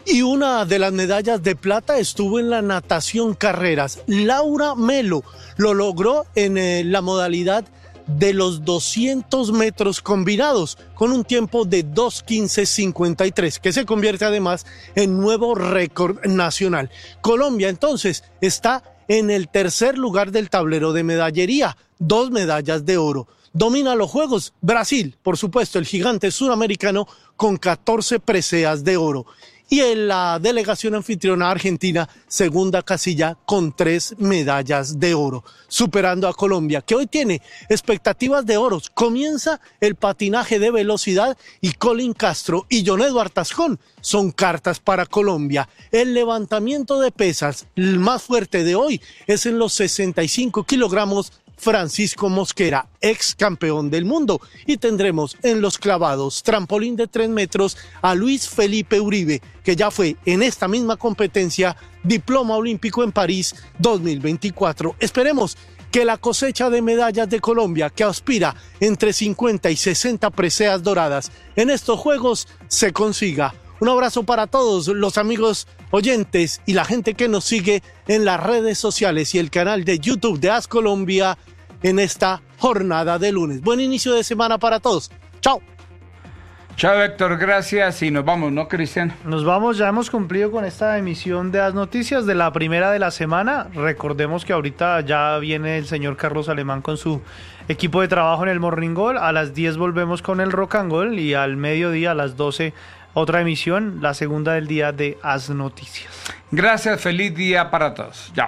Y una de las medallas de plata estuvo en la natación carreras. Laura Melo lo logró en eh, la modalidad de los doscientos metros combinados con un tiempo de dos quince cincuenta y tres, que se convierte además en nuevo récord nacional. Colombia entonces está en el tercer lugar del tablero de medallería, dos medallas de oro. Domina los Juegos Brasil, por supuesto, el gigante suramericano con catorce preseas de oro. Y en la delegación anfitriona Argentina, segunda casilla con tres medallas de oro, superando a Colombia, que hoy tiene expectativas de oros. Comienza el patinaje de velocidad y Colin Castro y John Eduard Tascón son cartas para Colombia. El levantamiento de pesas, el más fuerte de hoy, es en los sesenta y cinco kilogramos, Francisco Mosquera, ex campeón del mundo. Y tendremos en los clavados, trampolín de tres metros, a Luis Felipe Uribe, que ya fue en esta misma competencia diploma olímpico en París dos mil veinticuatro. Esperemos que la cosecha de medallas de Colombia, que aspira entre cincuenta y sesenta preseas doradas en estos Juegos, se consiga. Un abrazo para todos los amigos oyentes y la gente que nos sigue en las redes sociales y el canal de YouTube de As Colombia en esta jornada de lunes. Buen inicio de semana para todos. Chao. Chao, Héctor, gracias y nos vamos, ¿no, Cristian? Nos vamos, ya hemos cumplido con esta emisión de As Noticias de la primera de la semana. Recordemos que ahorita ya viene el señor Carlos Alemán con su equipo de trabajo en el Morning Goal. A las diez volvemos con el Rock and Goal y al mediodía a las doce otra emisión, la segunda del día de As Noticias. Gracias, feliz día para todos. Chao.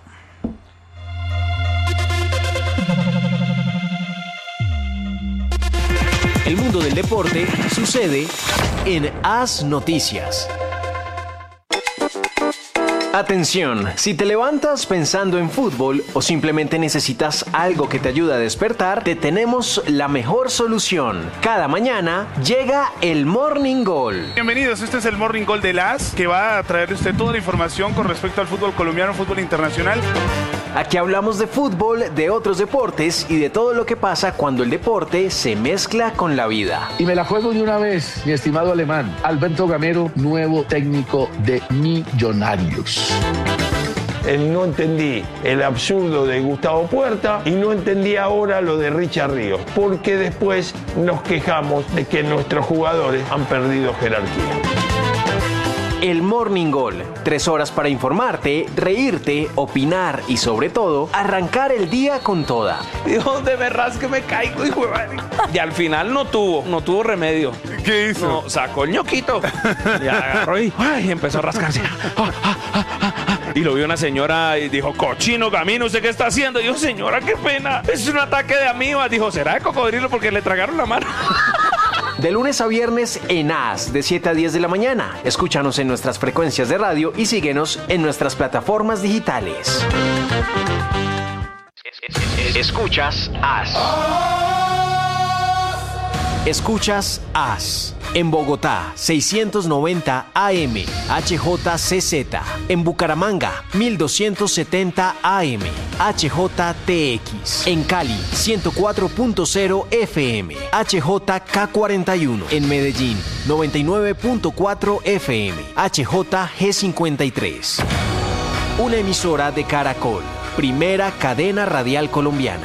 El mundo del deporte sucede en As Noticias. Atención, si te levantas pensando en fútbol o simplemente necesitas algo que te ayude a despertar, te tenemos la mejor solución. Cada mañana llega el Morning Goal. Bienvenidos, este es el Morning Goal de las que va a traerle usted toda la información con respecto al fútbol colombiano, fútbol internacional. Aquí hablamos de fútbol, de otros deportes y de todo lo que pasa cuando el deporte se mezcla con la vida. Y me la juego de una vez, mi estimado Alemán. Alberto Gamero, nuevo técnico de Millonarios. No entendí el absurdo de Gustavo Puerta y no entendí ahora lo de Richard Ríos, porque después nos quejamos de que nuestros jugadores han perdido jerarquía. El Morning Goal, tres horas para informarte, reírte, opinar y sobre todo, arrancar el día con toda. Dios, de verdad que me caigo, hijo de madre. Y al final no tuvo, no tuvo remedio. ¿Qué hizo? No, sacó el ñoquito. Y agarró y ay, empezó a rascarse. Y lo vio una señora y dijo, cochino camino, ¿usted qué está haciendo? Y dijo, señora, qué pena, es un ataque de amibas. Dijo, ¿será de cocodrilo porque le tragaron la mano? De lunes a viernes en As, de siete a diez de la mañana. Escúchanos en nuestras frecuencias de radio y síguenos en nuestras plataformas digitales. Escuchas As. Escuchas As. En Bogotá, seiscientos noventa A M, H J C Z. En Bucaramanga, mil doscientos setenta A M, H J T X. En Cali, ciento cuatro punto cero F M, H J K cuarenta y uno. En Medellín, noventa y nueve punto cuatro F M, H J G cincuenta y tres. Una emisora de Caracol, primera cadena radial colombiana.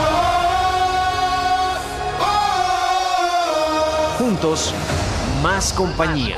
Juntos, más compañía.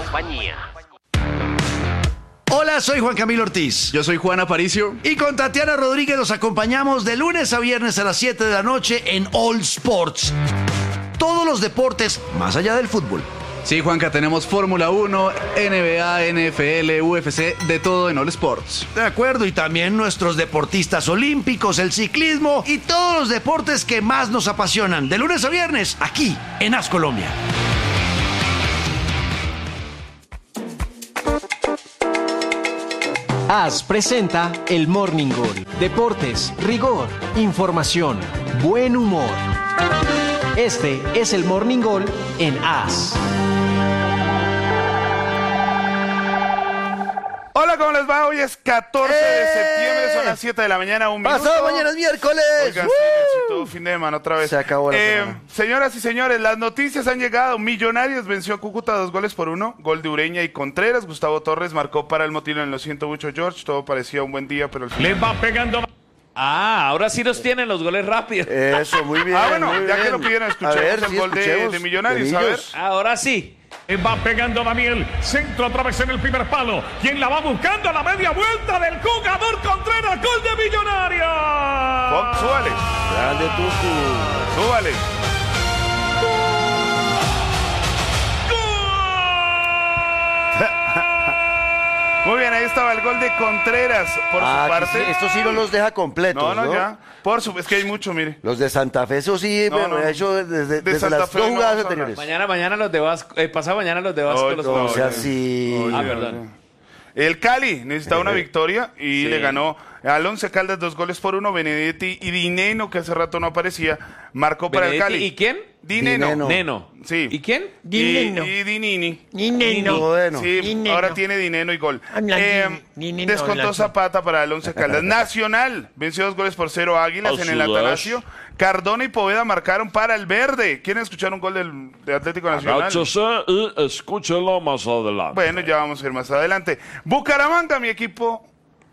Hola, soy Juan Camilo Ortiz. Yo soy Juan Aparicio. Y con Tatiana Rodríguez los acompañamos de lunes a viernes a las siete de la noche en All Sports. Todos los deportes más allá del fútbol. Sí, Juanca, tenemos Fórmula uno, N B A, N F L, U F C, de todo en All Sports. De acuerdo, y también nuestros deportistas olímpicos, el ciclismo y todos los deportes que más nos apasionan. De lunes a viernes, aquí en As Colombia. As presenta el Morning Goal. Deportes, rigor, información, buen humor. Este es el Morning Goal en As. Hola, ¿cómo les va? Hoy es catorce de septiembre, son las siete de la mañana, un minuto. Pasado mañana es miércoles. Oigan, sí, necesito fin de semana otra vez. Se acabó la eh, semana. Señoras y señores, las noticias han llegado. Millonarios venció a Cúcuta dos goles por uno. Gol de Ureña y Contreras. Gustavo Torres marcó para el motín en los ciento ocho George. Todo parecía un buen día, pero al final... Le va pegando... Ah, ahora sí los tienen los goles rápidos. Eso, muy bien. Ah, bueno, muy ya bien. que lo pidieron, escuchemos A ver, el sí, gol de, escuchemos. de Millonarios. De A ver. Millos. Ahora sí. Va pegando Daniel, centro otra vez en el primer palo. Quien la va buscando a la media vuelta del jugador Contreras, gol de Millonarios. Pop, súbale. Grande Tucu. Súbale. Muy bien, ahí estaba el gol de Contreras por Ah, su parte. sí, esto sí no los deja completos, No, no, ¿no? ya. Por su, es que hay mucho, mire. Los de Santa Fe, eso sí, No, bueno, no, no. hecho desde, De desde Santa las Fe dos no jugadas vamos a anteriores. Mañana, mañana los de Vasco. Eh, pasado mañana los de Vasco. Oye, los no, jugadores. O sea, sí. Oye, Ah, oye. perdón. El Cali necesitaba una victoria y Sí. le ganó al Once Caldas dos goles por uno. Benedetti y Dineno, que hace rato no aparecía, marcó para el Benedetti, Cali. ¿y quién? Dineno. Dineno. Neno. Sí. ¿Y quién? Dineno. Y, y Dinini. Dineno. Bueno. Sí, Dineno. ahora tiene Dineno y gol. Habla Eh, Dineno, descontó habla. Zapata para el Once Caldas. Nacional venció dos goles por cero a Águilas en el Azulash. Atanasio. Cardona y Poveda marcaron para el Verde. ¿Quieren escuchar un gol del, de Atlético Nacional? Agáchese y escúchelo más adelante. Bueno, ya vamos a ir más adelante. Bucaramanga, mi equipo,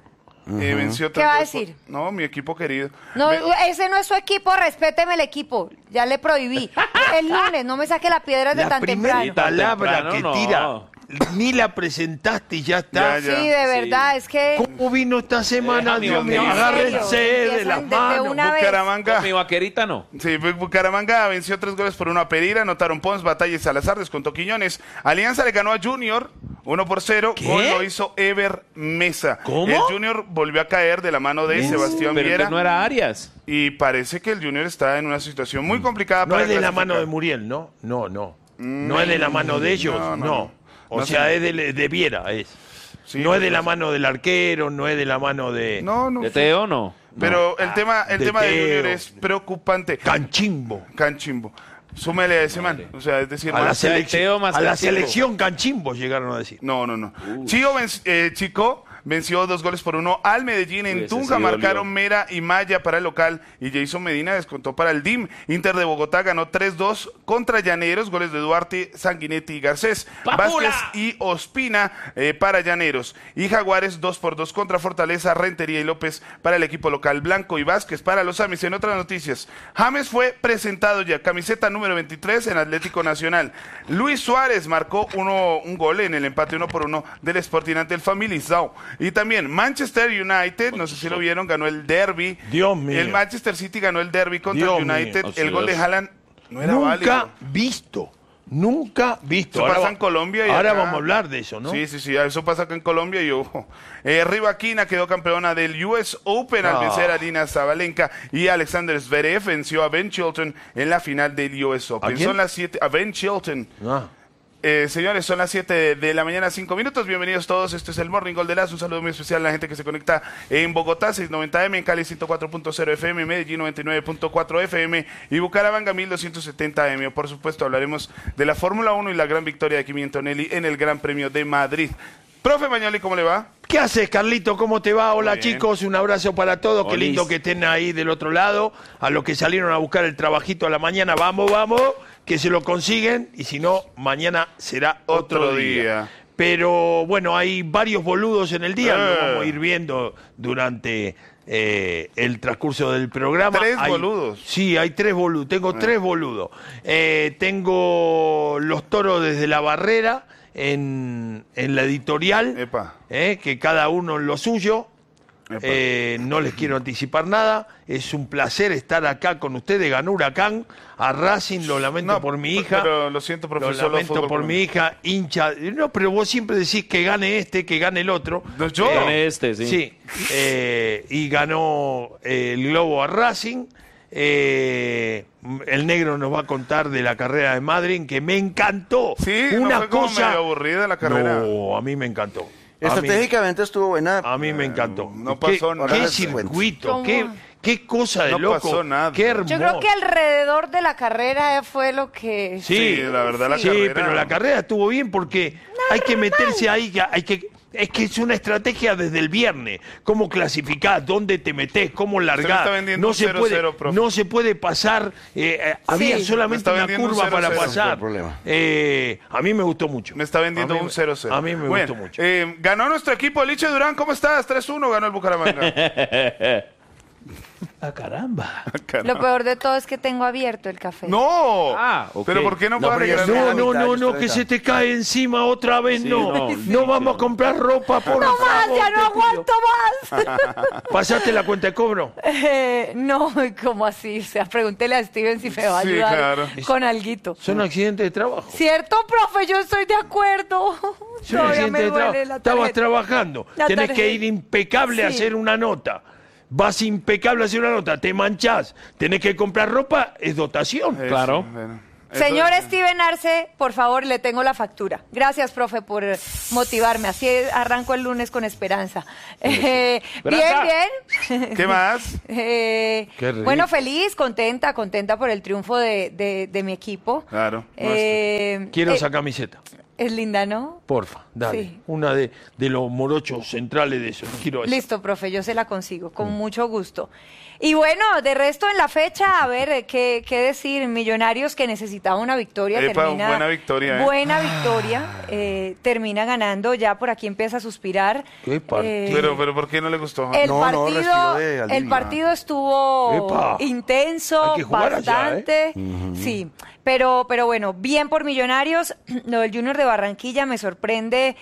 eh, venció ¿Qué va a tres goles decir? por- No, mi equipo querido. No, Ve- ese no es su equipo, respéteme el equipo. Ya le prohibí. El lunes, no me saque la piedra de La tan primera temprano. palabra Temprano, que no. tira, ni la presentaste y ya está. Ya, ya. Sí, de verdad, es que... ¿Cómo vino esta semana? Déjame Dios mío, dormir. agárrense de Empiezan las desde manos. una vez. Bucaramanga. Con mi vaquerita no. Sí, Bu- Bucaramanga venció tres goles por uno a Pereira, anotaron Pons, Batalla y Salazar, descontó Quiñones. Alianza le ganó a Junior, uno por cero, ¿Qué? gol lo hizo Ever Mesa. ¿Cómo? El Junior volvió a caer de la mano de Sebastián Pero Viera entonces no era Arias. y parece que el Junior está en una situación muy complicada No para es de la clasificar. mano de Muriel, ¿no? No, no. No es de la mano de ellos, No, no. no, no. O No sea, sé. es de, de Viera, es. Sí, no es de pues, la mano del arquero, no es de la mano de... No, no. ¿De Teo no? Pero No. el tema, el De tema de Teo. Junior es preocupante. Canchimbo. Canchimbo. Súmele a ese man. O sea, es decir, A la, más- selección, Teo más a la Canchimbo. selección Canchimbo llegaron a decir. No, no, no. Chico, venc- eh, Chico venció dos goles por uno al Medellín. En Uy, ese Tunja sí marcaron dolió. Mera y Maya para el local y Jason Medina descontó para el D I M. Inter de Bogotá ganó tres dos contra Llaneros, goles de Duarte, Sanguinetti y Garcés. ¡Papula! Vázquez y Ospina eh, para Llaneros. Y Jaguares dos por dos contra Fortaleza, Rentería y López para el equipo local. Blanco y Vázquez para los Amis. En otras noticias, James fue presentado ya, camiseta número veintitrés en Atlético Nacional. Luis Suárez marcó uno, un gol en el empate uno por uno del Sporting ante el Familizao. Y también Manchester United, no sé si lo vieron, ganó el derby. Dios mío. El Manchester City ganó el derby contra Dios el United. mío. El gol de Así es. Haaland no era Nunca válido. visto. Nunca visto. Eso pasa va- en Colombia y ahora acá. vamos a hablar de eso, ¿no? Sí, sí, sí, eso pasa acá en Colombia y ojo. Eh, Rivaquina quedó campeona del U S Open al Ah. vencer a Lina Zabalenka y Alexander Zverev venció a Ben Chilton en la final del U S Open. ¿A quién? Son las siete, a Ben Chilton. Ah. Eh, señores, son las siete de, de la mañana, cinco minutos. Bienvenidos todos. Este es el Morning Gol de Las. Un saludo muy especial a la gente que se conecta en Bogotá, seiscientos noventa M, en Cali ciento cuatro punto cero F M, Medellín noventa y nueve punto cuatro F M y Bucaramanga mil doscientos setenta M. Por supuesto, hablaremos de la Fórmula uno y la gran victoria de Kimi Antonelli en el Gran Premio de Madrid. Profe Mañoli, ¿cómo le va? ¿Qué haces, Carlito? ¿Cómo te va? Hola, Muy bien. chicos. Un abrazo para todos. Qué Olis. lindo que estén ahí del otro lado. A los que salieron a buscar el trabajito a la mañana, vamos, vamos, que se lo consiguen. Y si no, mañana será otro, Otro día. día. Pero bueno, hay varios boludos en el día. Eh. Lo vamos a ir viendo durante eh, el transcurso del programa. Tres Hay- boludos. Sí, hay tres boludos. Tengo tres boludos. Eh, tengo los toros desde la barrera en, en la editorial. Epa. Eh, que cada uno en lo suyo. Epa. Eh, no les quiero anticipar nada. Es un placer estar acá con ustedes. Ganó Huracán. A Racing lo lamento No, por mi p- hija. pero lo siento, profesor, Lo solo lamento fútbol por mi colombiano. hija, hincha. No, pero vos siempre decís que gane este, que gane el otro. No, yo. Eh, Gane este, sí. Sí. Eh, y ganó eh, el Globo a Racing. Eh, el negro nos va a contar de la carrera de Madrid, que me encantó. Sí, una ¿no fue como cosa. medio aburrida la carrera? No, a mí me encantó. A mí- Estratégicamente estuvo buena. A mí me encantó. no ¿Qué- pasó nada. ¿Qué Ahora se cuenta. circuito? ¿Cómo? ¿Qué, qué cosa de No loco? pasó nada. Qué hermoso. Yo creo que alrededor de la carrera fue lo que... Sí, Sí, la verdad, la sí, carrera- pero la carrera estuvo bien porque hay que meterse ahí, que hay que Es que es una estrategia desde el viernes. Cómo clasificás, dónde te metés, cómo largás. No se puede, no se puede pasar. Eh, sí, había solamente una curva un para pasar. Eh, a mí me gustó mucho. Me está vendiendo un cero cero. A mí me bueno, gustó mucho. Eh, ganó nuestro equipo, Liche Durán. ¿Cómo estás? tres uno ganó el Bucaramanga. ¡Ah, caramba! Lo peor de todo es que tengo abierto el café. ¡No! Ah, okay. ¿Pero por qué no puedo No, no, no, no, no, que se te cae encima otra vez, sí, no. No, sí, no vamos sí. a comprar ropa, por no favor. No más, ya no aguanto más. ¿Pasaste la cuenta de cobro? Eh, no, ¿cómo así? O sea, pregúntele a Steven si me va a ayudar sí, claro. con alguito. Son accidentes de trabajo. ¿Cierto, profe? Yo estoy de acuerdo. Son accidentes de trabajo. Estabas trabajando. La Tenés tarjeta. que ir impecable sí. a hacer una nota. Vas impecable a hacer una nota, te manchás, tenés que comprar ropa, es dotación. Eso, claro. Bueno. Señor Steven Arce, por favor, le tengo la factura. Gracias, profe, por motivarme. Así arranco el lunes con esperanza. Eh, bien, bien. ¿Qué más? eh, Qué bueno, feliz, contenta, contenta por el triunfo de, de, de mi equipo. Claro. Eh, Quiero eh, esa camiseta. Es linda, ¿no? Porfa, dale. Sí. Una de, de los morochos centrales de eso. Quiero esa. Listo, profe, yo se la consigo, con mm. mucho gusto. Y bueno, de resto en la fecha, a ver, ¿qué, qué decir? Millonarios que necesitaba una victoria. Epa, termina, buena victoria. ¿eh? Buena ah. victoria, eh, termina ganando, ya por aquí empieza a suspirar. ¿Qué partido? Eh, pero, pero, ¿por qué no le gustó? El, no, partido, no, el partido estuvo Epa. intenso, bastante. Allá, ¿eh? Sí, pero, pero bueno, bien por Millonarios. Lo del Junior de Barranquilla me sorprende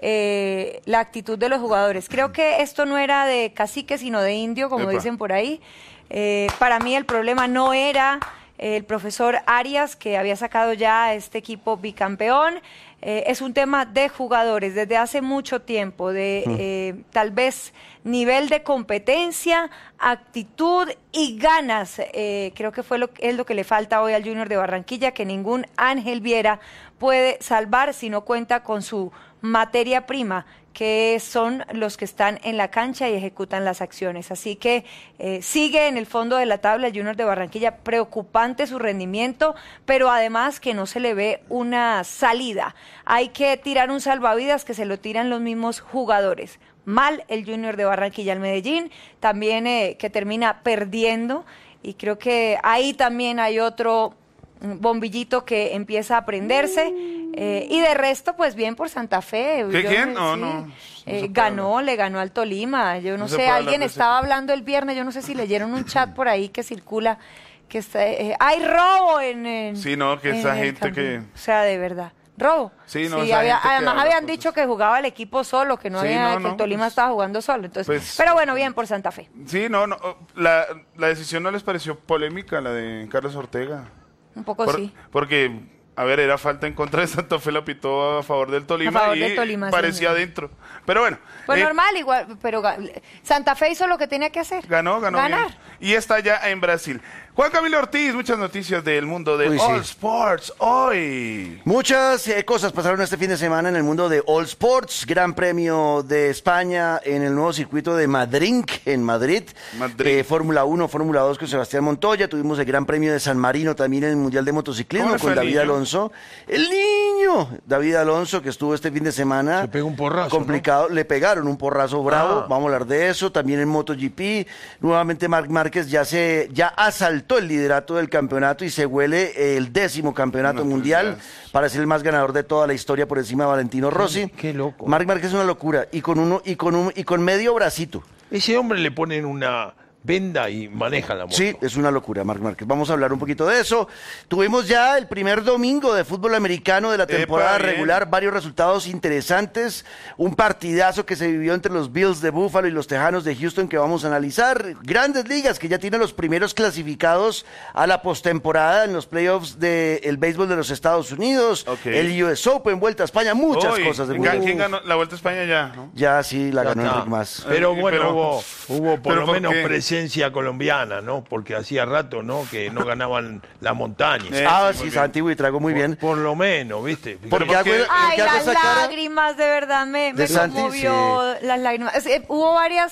eh, la actitud de los jugadores. Creo que esto no era de cacique, sino de indio, como Epa. dicen por ahí. Eh, para mí el problema no era el profesor Arias, que había sacado ya a este equipo bicampeón. Eh, es un tema de jugadores desde hace mucho tiempo, de eh, tal vez nivel de competencia, actitud y ganas. Eh, creo que fue lo, es lo que le falta hoy al Junior de Barranquilla, que ningún Ángel Viera puede salvar si no cuenta con su materia prima, que son los que están en la cancha y ejecutan las acciones. Así que eh, sigue en el fondo de la tabla el Junior de Barranquilla, preocupante su rendimiento, pero además que no se le ve una salida. Hay que tirar un salvavidas que se lo tiran los mismos jugadores. Mal el Junior de Barranquilla. El Medellín también eh, que termina perdiendo, y creo que ahí también hay otro bombillito que empieza a prenderse. Eh, y de resto, pues bien por Santa Fe. ¿Qué, Yo, ¿Quién? No, sí, no. no eh, ganó, le ganó al Tolima. Yo no, no sé, alguien estaba hablando el viernes, yo no sé si leyeron un chat por ahí que circula, que está, eh, hay robo en, en Sí, no, que esa gente campo. que... O sea, de verdad. Robo. Sí, no, sí, había, además habían cosas. dicho que jugaba el equipo solo, que no sí, había, no, que no, el Tolima pues, estaba jugando solo. Entonces, pues, pero bueno, bien por Santa Fe. Sí, no, no. La, la decisión no les pareció polémica, la de Carlos Ortega. Un poco por, sí. Porque, a ver, era falta en contra de Santa Fe, la pitó a favor del Tolima, a favor y del Tolima, parecía sí, adentro. Pero bueno. Pues eh, normal, igual, pero Santa Fe hizo lo que tenía que hacer. Ganó, ganó. Ganar. Bien. Y está ya en Brasil. Juan Camilo Ortiz, muchas noticias del mundo de Uy, All sí. Sports hoy. Muchas eh, cosas pasaron este fin de semana en el mundo de All Sports. Gran Premio de España en el nuevo circuito de Madrid, en Madrid. Madrid. Eh, Fórmula uno, Fórmula dos con Sebastián Montoya. Tuvimos el Gran Premio de San Marino también en el Mundial de Motociclismo con David niño? Alonso. El niño David Alonso, que estuvo este fin de semana. Se pegó un porrazo, complicado, ¿no? Le pegaron un porrazo bravo. Ah. Vamos a hablar de eso. También en MotoGP. Nuevamente Marc Márquez ya se ya asaltó el liderato del campeonato y se huele el décimo campeonato no, mundial pues para ser el más ganador de toda la historia por encima de Valentino Rossi. Qué, qué loco. Marc Márquez es una locura y con uno y con un y con medio bracito. Ese hombre le ponen una venda y maneja la moto. Sí, es una locura, Marc Márquez. Vamos a hablar un poquito de eso. Tuvimos ya el primer domingo de fútbol americano de la temporada Epa, regular, varios resultados interesantes, un partidazo que se vivió entre los Bills de Buffalo y los Tejanos de Houston que vamos a analizar, grandes ligas que ya tienen los primeros clasificados a la postemporada en los playoffs del béisbol de los Estados Unidos, okay. El U S Open, Vuelta a España, muchas Oy, cosas. De ¿Quién Uf. ganó la Vuelta a España ya? ¿no? Ya sí, la ya ganó Enrique Mas. Pero bueno, pero, hubo, hubo por lo menos qué? presencia colombiana, ¿no? Porque hacía rato, ¿no? Que no ganaban la montaña. Eh, ah, sí, Santi Buitrago muy por, bien. Por lo menos, ¿viste? ¿Por qué hago, Ay, ¿qué hago las esa cara? lágrimas, de verdad, me, me Santi, conmovió sí. las lágrimas. Es, eh, hubo varias...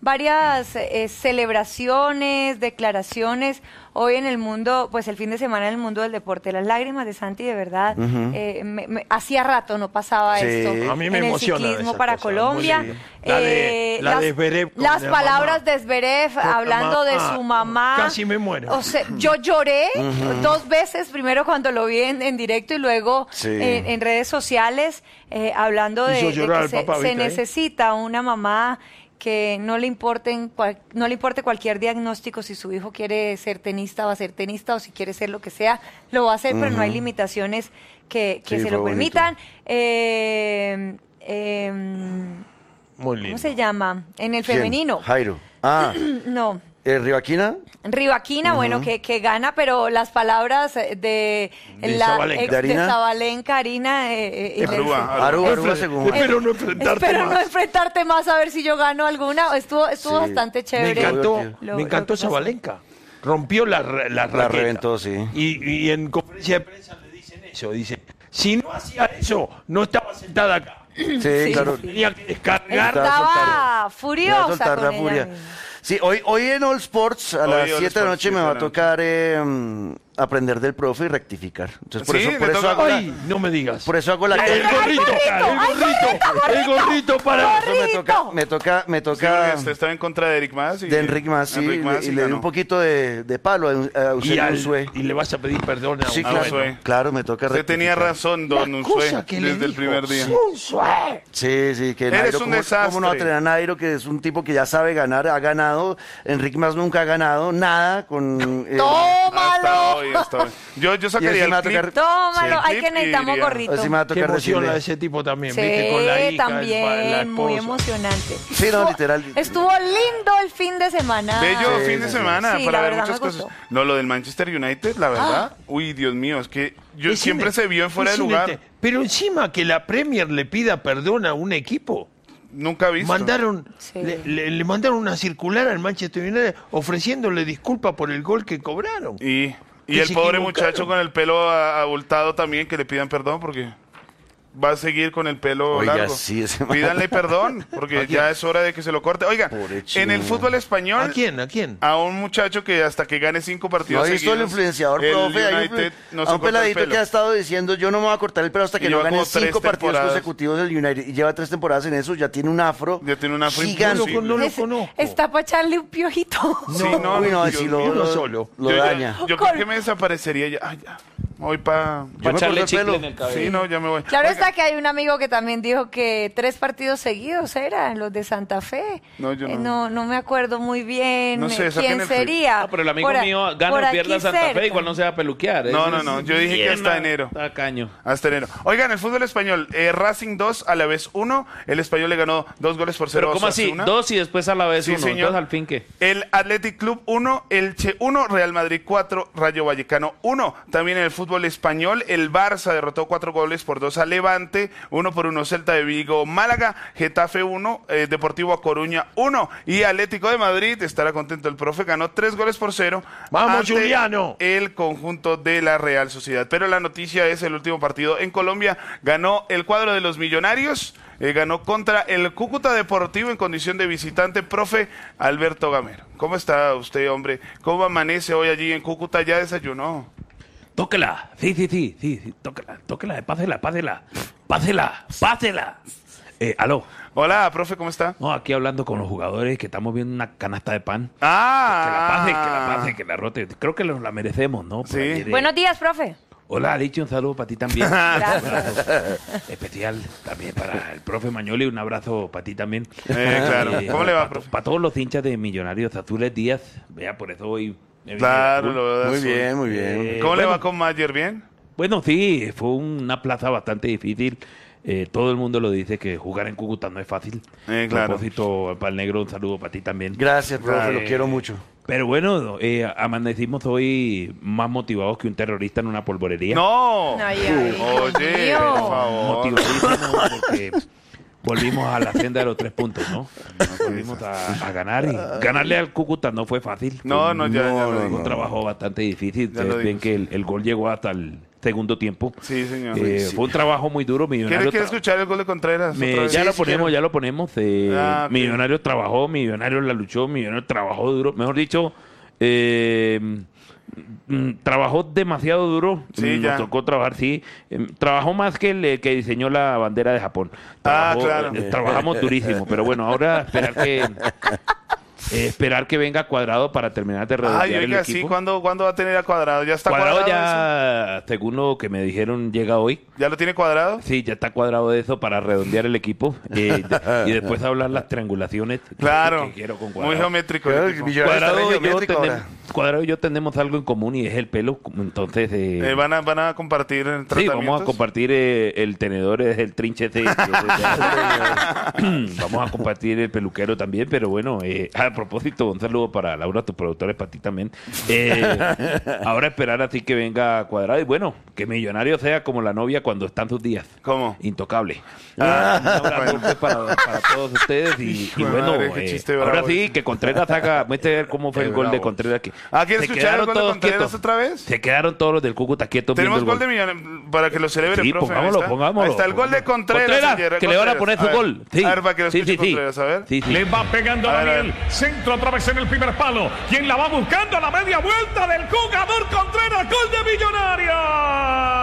varias eh, celebraciones, declaraciones hoy en el mundo, pues el fin de semana en el mundo del deporte. Las lágrimas de Santi, de verdad, uh-huh. eh, me, me, hacía rato no pasaba sí. esto. A mí me en emociona el ciclismo esa para cosa, Colombia. La de, eh, la las de Zverev las palabras mamá. de Zverev hablando de su mamá. Casi me muero. O sea, yo lloré uh-huh. dos veces, primero cuando lo vi en, en directo y luego sí. en, en redes sociales, eh, hablando de, de que se, papá, se necesita una mamá que no le importen cual, no le importe cualquier diagnóstico. Si su hijo quiere ser tenista va a ser tenista, o si quiere ser lo que sea lo va a hacer, uh-huh. pero no hay limitaciones que, que sí, se lo permitan. eh, eh, Muy lindo. ¿Cómo se llama? En el ¿Quién? femenino. Jairo. Ah. No. ¿Eh, Rivaquina? Rivaquina, uh-huh. bueno, que, que gana, pero las palabras de, de la Zabalenka. ex ¿De de Arina? Zabalenka, Arina. Eh, eh, Aruba, Aruba, Aruba segunda. Espero no enfrentarte Espero más. no enfrentarte más a ver si yo gano alguna. Estuvo, estuvo Sí. bastante Me chévere. encantó, Lo- me encantó lo que pasó. Zabalenka. Rompió la, la, La raqueta. reventó, sí. Y, y en conferencia de prensa le dicen eso. Dice, si no hacía eso, no estaba sentada acá. Sí, Sí, claro. sí. Tenía que descargar. Estaba Voy a furiosa soltar con la ella furia. misma. Sí, hoy, hoy en All Sports a Hoy las All siete de la Sports, noche me va a siete de la tocar eh, um, aprender del profe y rectificar. Entonces por Sí, eso, por le eso toca- hago la, Ay, no me digas. por eso hago la El gorrito, el gorrito, el gorrito para... Eso me toca, me toca, me Sí, toca porque usted estaba en contra de Eric Mas. Y de Enrique Mas, sí, Enrique Mas y y le di ganó. un poquito de, de palo a, a Y, Eusebio al- Unzué. y le vas a pedir perdón a Sí, un claro, Unzué. claro, me toca Usted tenía rectificar. razón, don La Unzué, cosa que le desde el dijo, primer día. Unzué. Sí, sí, que Eres Nairo, un ¿cómo, desastre. cómo no va a tener a Nairo, que es un tipo que ya sabe ganar, ha ganado? Enrique Mas nunca ha ganado nada con... eh, Hasta ¡Tómalo! hoy, hasta hoy. Yo, yo Y sacaría ese me va a el clip. tocar- Tómalo, Sí, hay el que clip necesitamos y gorrito. Así me va a Qué tocar emoción decirle. a ese tipo también, Sí, viste, con la hija, el pa- la también, muy esposa. emocionante. Sí, no, Estuvo- literal. Estuvo lindo el fin de semana. Bello Sí, fin de sí, sí. semana Sí, para la ver verdad muchas me cosas. gustó. No, lo del Manchester United, la verdad. Uy, Dios mío, es que yo Es siempre un- se vio en fuera de es un lugar. ente- Pero encima que la Premier le pida perdón a un equipo. Nunca he visto. Mandaron, Sí. le, le- le mandaron una circular al Manchester United ofreciéndole disculpas por el gol que cobraron. Y, y Que el se pobre equivocaron. muchacho con el pelo a- abultado también, que le pidan perdón porque va a seguir con el pelo Oiga, largo. sí, ese man. Pídanle perdón, porque ¿A quién? ya es hora de que se lo corte. Oiga, Pobre en el chino. fútbol español, ¿A quién? ¿A quién? a un muchacho que hasta que gane cinco ¿No partidos ha visto el seguidos, influenciador, el profe? Hay un, United no se a un corta el peladito pelo. que ha estado diciendo, yo no me voy a cortar el pelo hasta que Y no lleva gane como tres cinco partidos temporadas. consecutivos del United. Y lleva tres temporadas en eso, ya tiene un afro Ya tiene un afro gigante. imposible. No lo Es- conozco. Está para echarle un piojito. Sí, no, Uy, no, Dios si mío. lo, uno lo- solo. lo yo, daña. Yo, yo creo que me desaparecería ya. Ay, ya. Me voy para... Yo Para me echarle corto el chicle pelo. en el cabello. Sí, no, ya me voy. Claro Oiga, está que hay un amigo que también dijo que tres partidos seguidos eran los de Santa Fe. No, yo Eh, no. no, no me acuerdo muy bien No sé, eh, saquen quién el clip. sería. No, pero el amigo Por a- mío por gana o aquí pierde a Santa cerca. Fe, igual no se va a peluquear. No, Eso no, es no, yo dije que bien hasta enero. Tacaño. Hasta enero. Oigan, el fútbol español, eh, Racing dos, a la vez uno. El español le ganó dos goles por cero. Pero ¿cómo a así? Osasuna. Dos y después a la vez Sí, uno. señor. Entonces al fin qué. El Athletic Club uno, Elche uno, Real Madrid cuatro, Rayo Vallecano uno. También en el fútbol español, el Barça derrotó cuatro goles por dos a Levante, uno por uno Celta de Vigo, Málaga, Getafe uno, eh, Deportivo A Coruña uno. Y Atlético de Madrid, estará contento el profe, ganó tres goles por cero. ¡Vamos, ante Juliano! El conjunto de la Real Sociedad. Pero la noticia es el último partido en Colombia. Ganó el cuadro de los Millonarios. Eh, ganó contra el Cúcuta Deportivo en condición de visitante, profe Alberto Gamero. ¿Cómo está usted, hombre? ¿Cómo amanece hoy allí en Cúcuta? ¿Ya desayunó? Tóquela. Sí, sí, sí, sí, sí. Tóquela, tóquela. Pásela, pásela. Pásela, pásela. Eh, aló. Hola, profe, ¿cómo está? No, aquí hablando con los jugadores que estamos viendo una canasta de pan. Ah. Que la pase, que la pase, que la rote. Creo que nos la merecemos, ¿no? Por Sí. ahí de- Buenos días, profe. Hola, Lichi, un saludo para ti también. Gracias. Especial también para el profe Mañoli, un abrazo para ti también. Eh, claro. ¿Cómo le va, para, profe? Para todos los hinchas de Millonarios Azules Díaz, vea, por eso hoy... me vine Claro, de lo veo de Muy azul. bien, muy bien. Eh, ¿Cómo le bueno. va con Mayer? ¿Bien? Bueno, sí, fue una plaza bastante difícil. Eh, todo el mundo lo dice que jugar en Cúcuta no es fácil. Eh, claro. A propósito, para el negro, un saludo para ti también. Gracias, profe, lo Eh, quiero mucho. Pero bueno, eh, amanecimos hoy más motivados que un terrorista en una polvorería. ¡No! Ay, ay, Dios Oye, mío. por favor. Motivadísimos porque volvimos a la senda de los tres puntos, ¿no? Volvimos a, a ganar y ganarle al Cúcuta no fue fácil. No, fue, no, ya, no, ya lo fue digo. un trabajo bastante difícil. Ya Ustedes ven que el, el gol llegó hasta el segundo tiempo. Sí, señor. Eh, Sí. Fue un trabajo muy duro. ¿Quiere, ¿quiere escuchar el gol de Contreras? Me, otra vez? ya Sí, lo sí, ponemos, quiero. ya lo ponemos. Eh, Ah, ok. Millonarios trabajó, Millonarios la luchó, Millonarios trabajó duro. Mejor dicho, eh, mm, trabajó demasiado duro. Sí, Nos ya. tocó trabajar, sí. Eh, trabajó más que el eh, que diseñó la bandera de Japón. Ah, Trabajó, claro. eh, trabajamos durísimo, pero bueno, ahora esperar que eh, esperar que venga Cuadrado para terminar de redondear Ay, el oiga, equipo. sí, ¿cuándo, ¿cuándo va a tener a Cuadrado? ¿Ya está Cuadrado cuadrado? ya, según lo que me dijeron, llega hoy. ¿Ya lo tiene cuadrado? Sí, ya está cuadrado de eso para redondear el equipo eh, y después hablar las triangulaciones. Claro, que quiero con muy Cuadrado. geométrico. el equipo. Cuadrado y, yo geométrico tenem- ahora. Cuadrado y yo tenemos algo en común y es el pelo. Entonces, eh, Eh, van, a, van a compartir sí, tratamientos. vamos a compartir eh, el tenedor, es el trinche. ese- vamos a compartir el peluquero también, pero bueno, eh, a propósito, un saludo para Laura, tu productora, y para ti también. Eh, ahora esperar así que venga Cuadrado y bueno, que Millonario sea como la novia cuando están sus días. ¿Cómo? Intocable. Ah, un abrazo bueno. para, para todos ustedes y, y Hijo de bueno, madre, qué eh, chiste ahora bravo sí, ese. que Contreras haga, muestre ver cómo fue Qué el gol de bravo. Contreras. Que Ah, ¿quieres se escuchar el quedaron gol de todos Contreras quietos. otra vez? Se quedaron todos los del Cúcuta quietos Tenemos viendo gol el de Millonarios para que lo celebre, Sí, profe. ahí pongámoslo, está. pongámoslo. Ahí está el gol de Contreras. Contreras, ayer, que le van a Contreras. poner su ver, gol. Sí. A ver, para que lo Sí, escuche sí, sí. Contreras, a ver. Sí, sí. Le va pegando A ver, a Daniel. ver. Centro otra vez en el primer palo. Quien la va buscando a la media vuelta del jugador Contreras. Gol de Millonarios.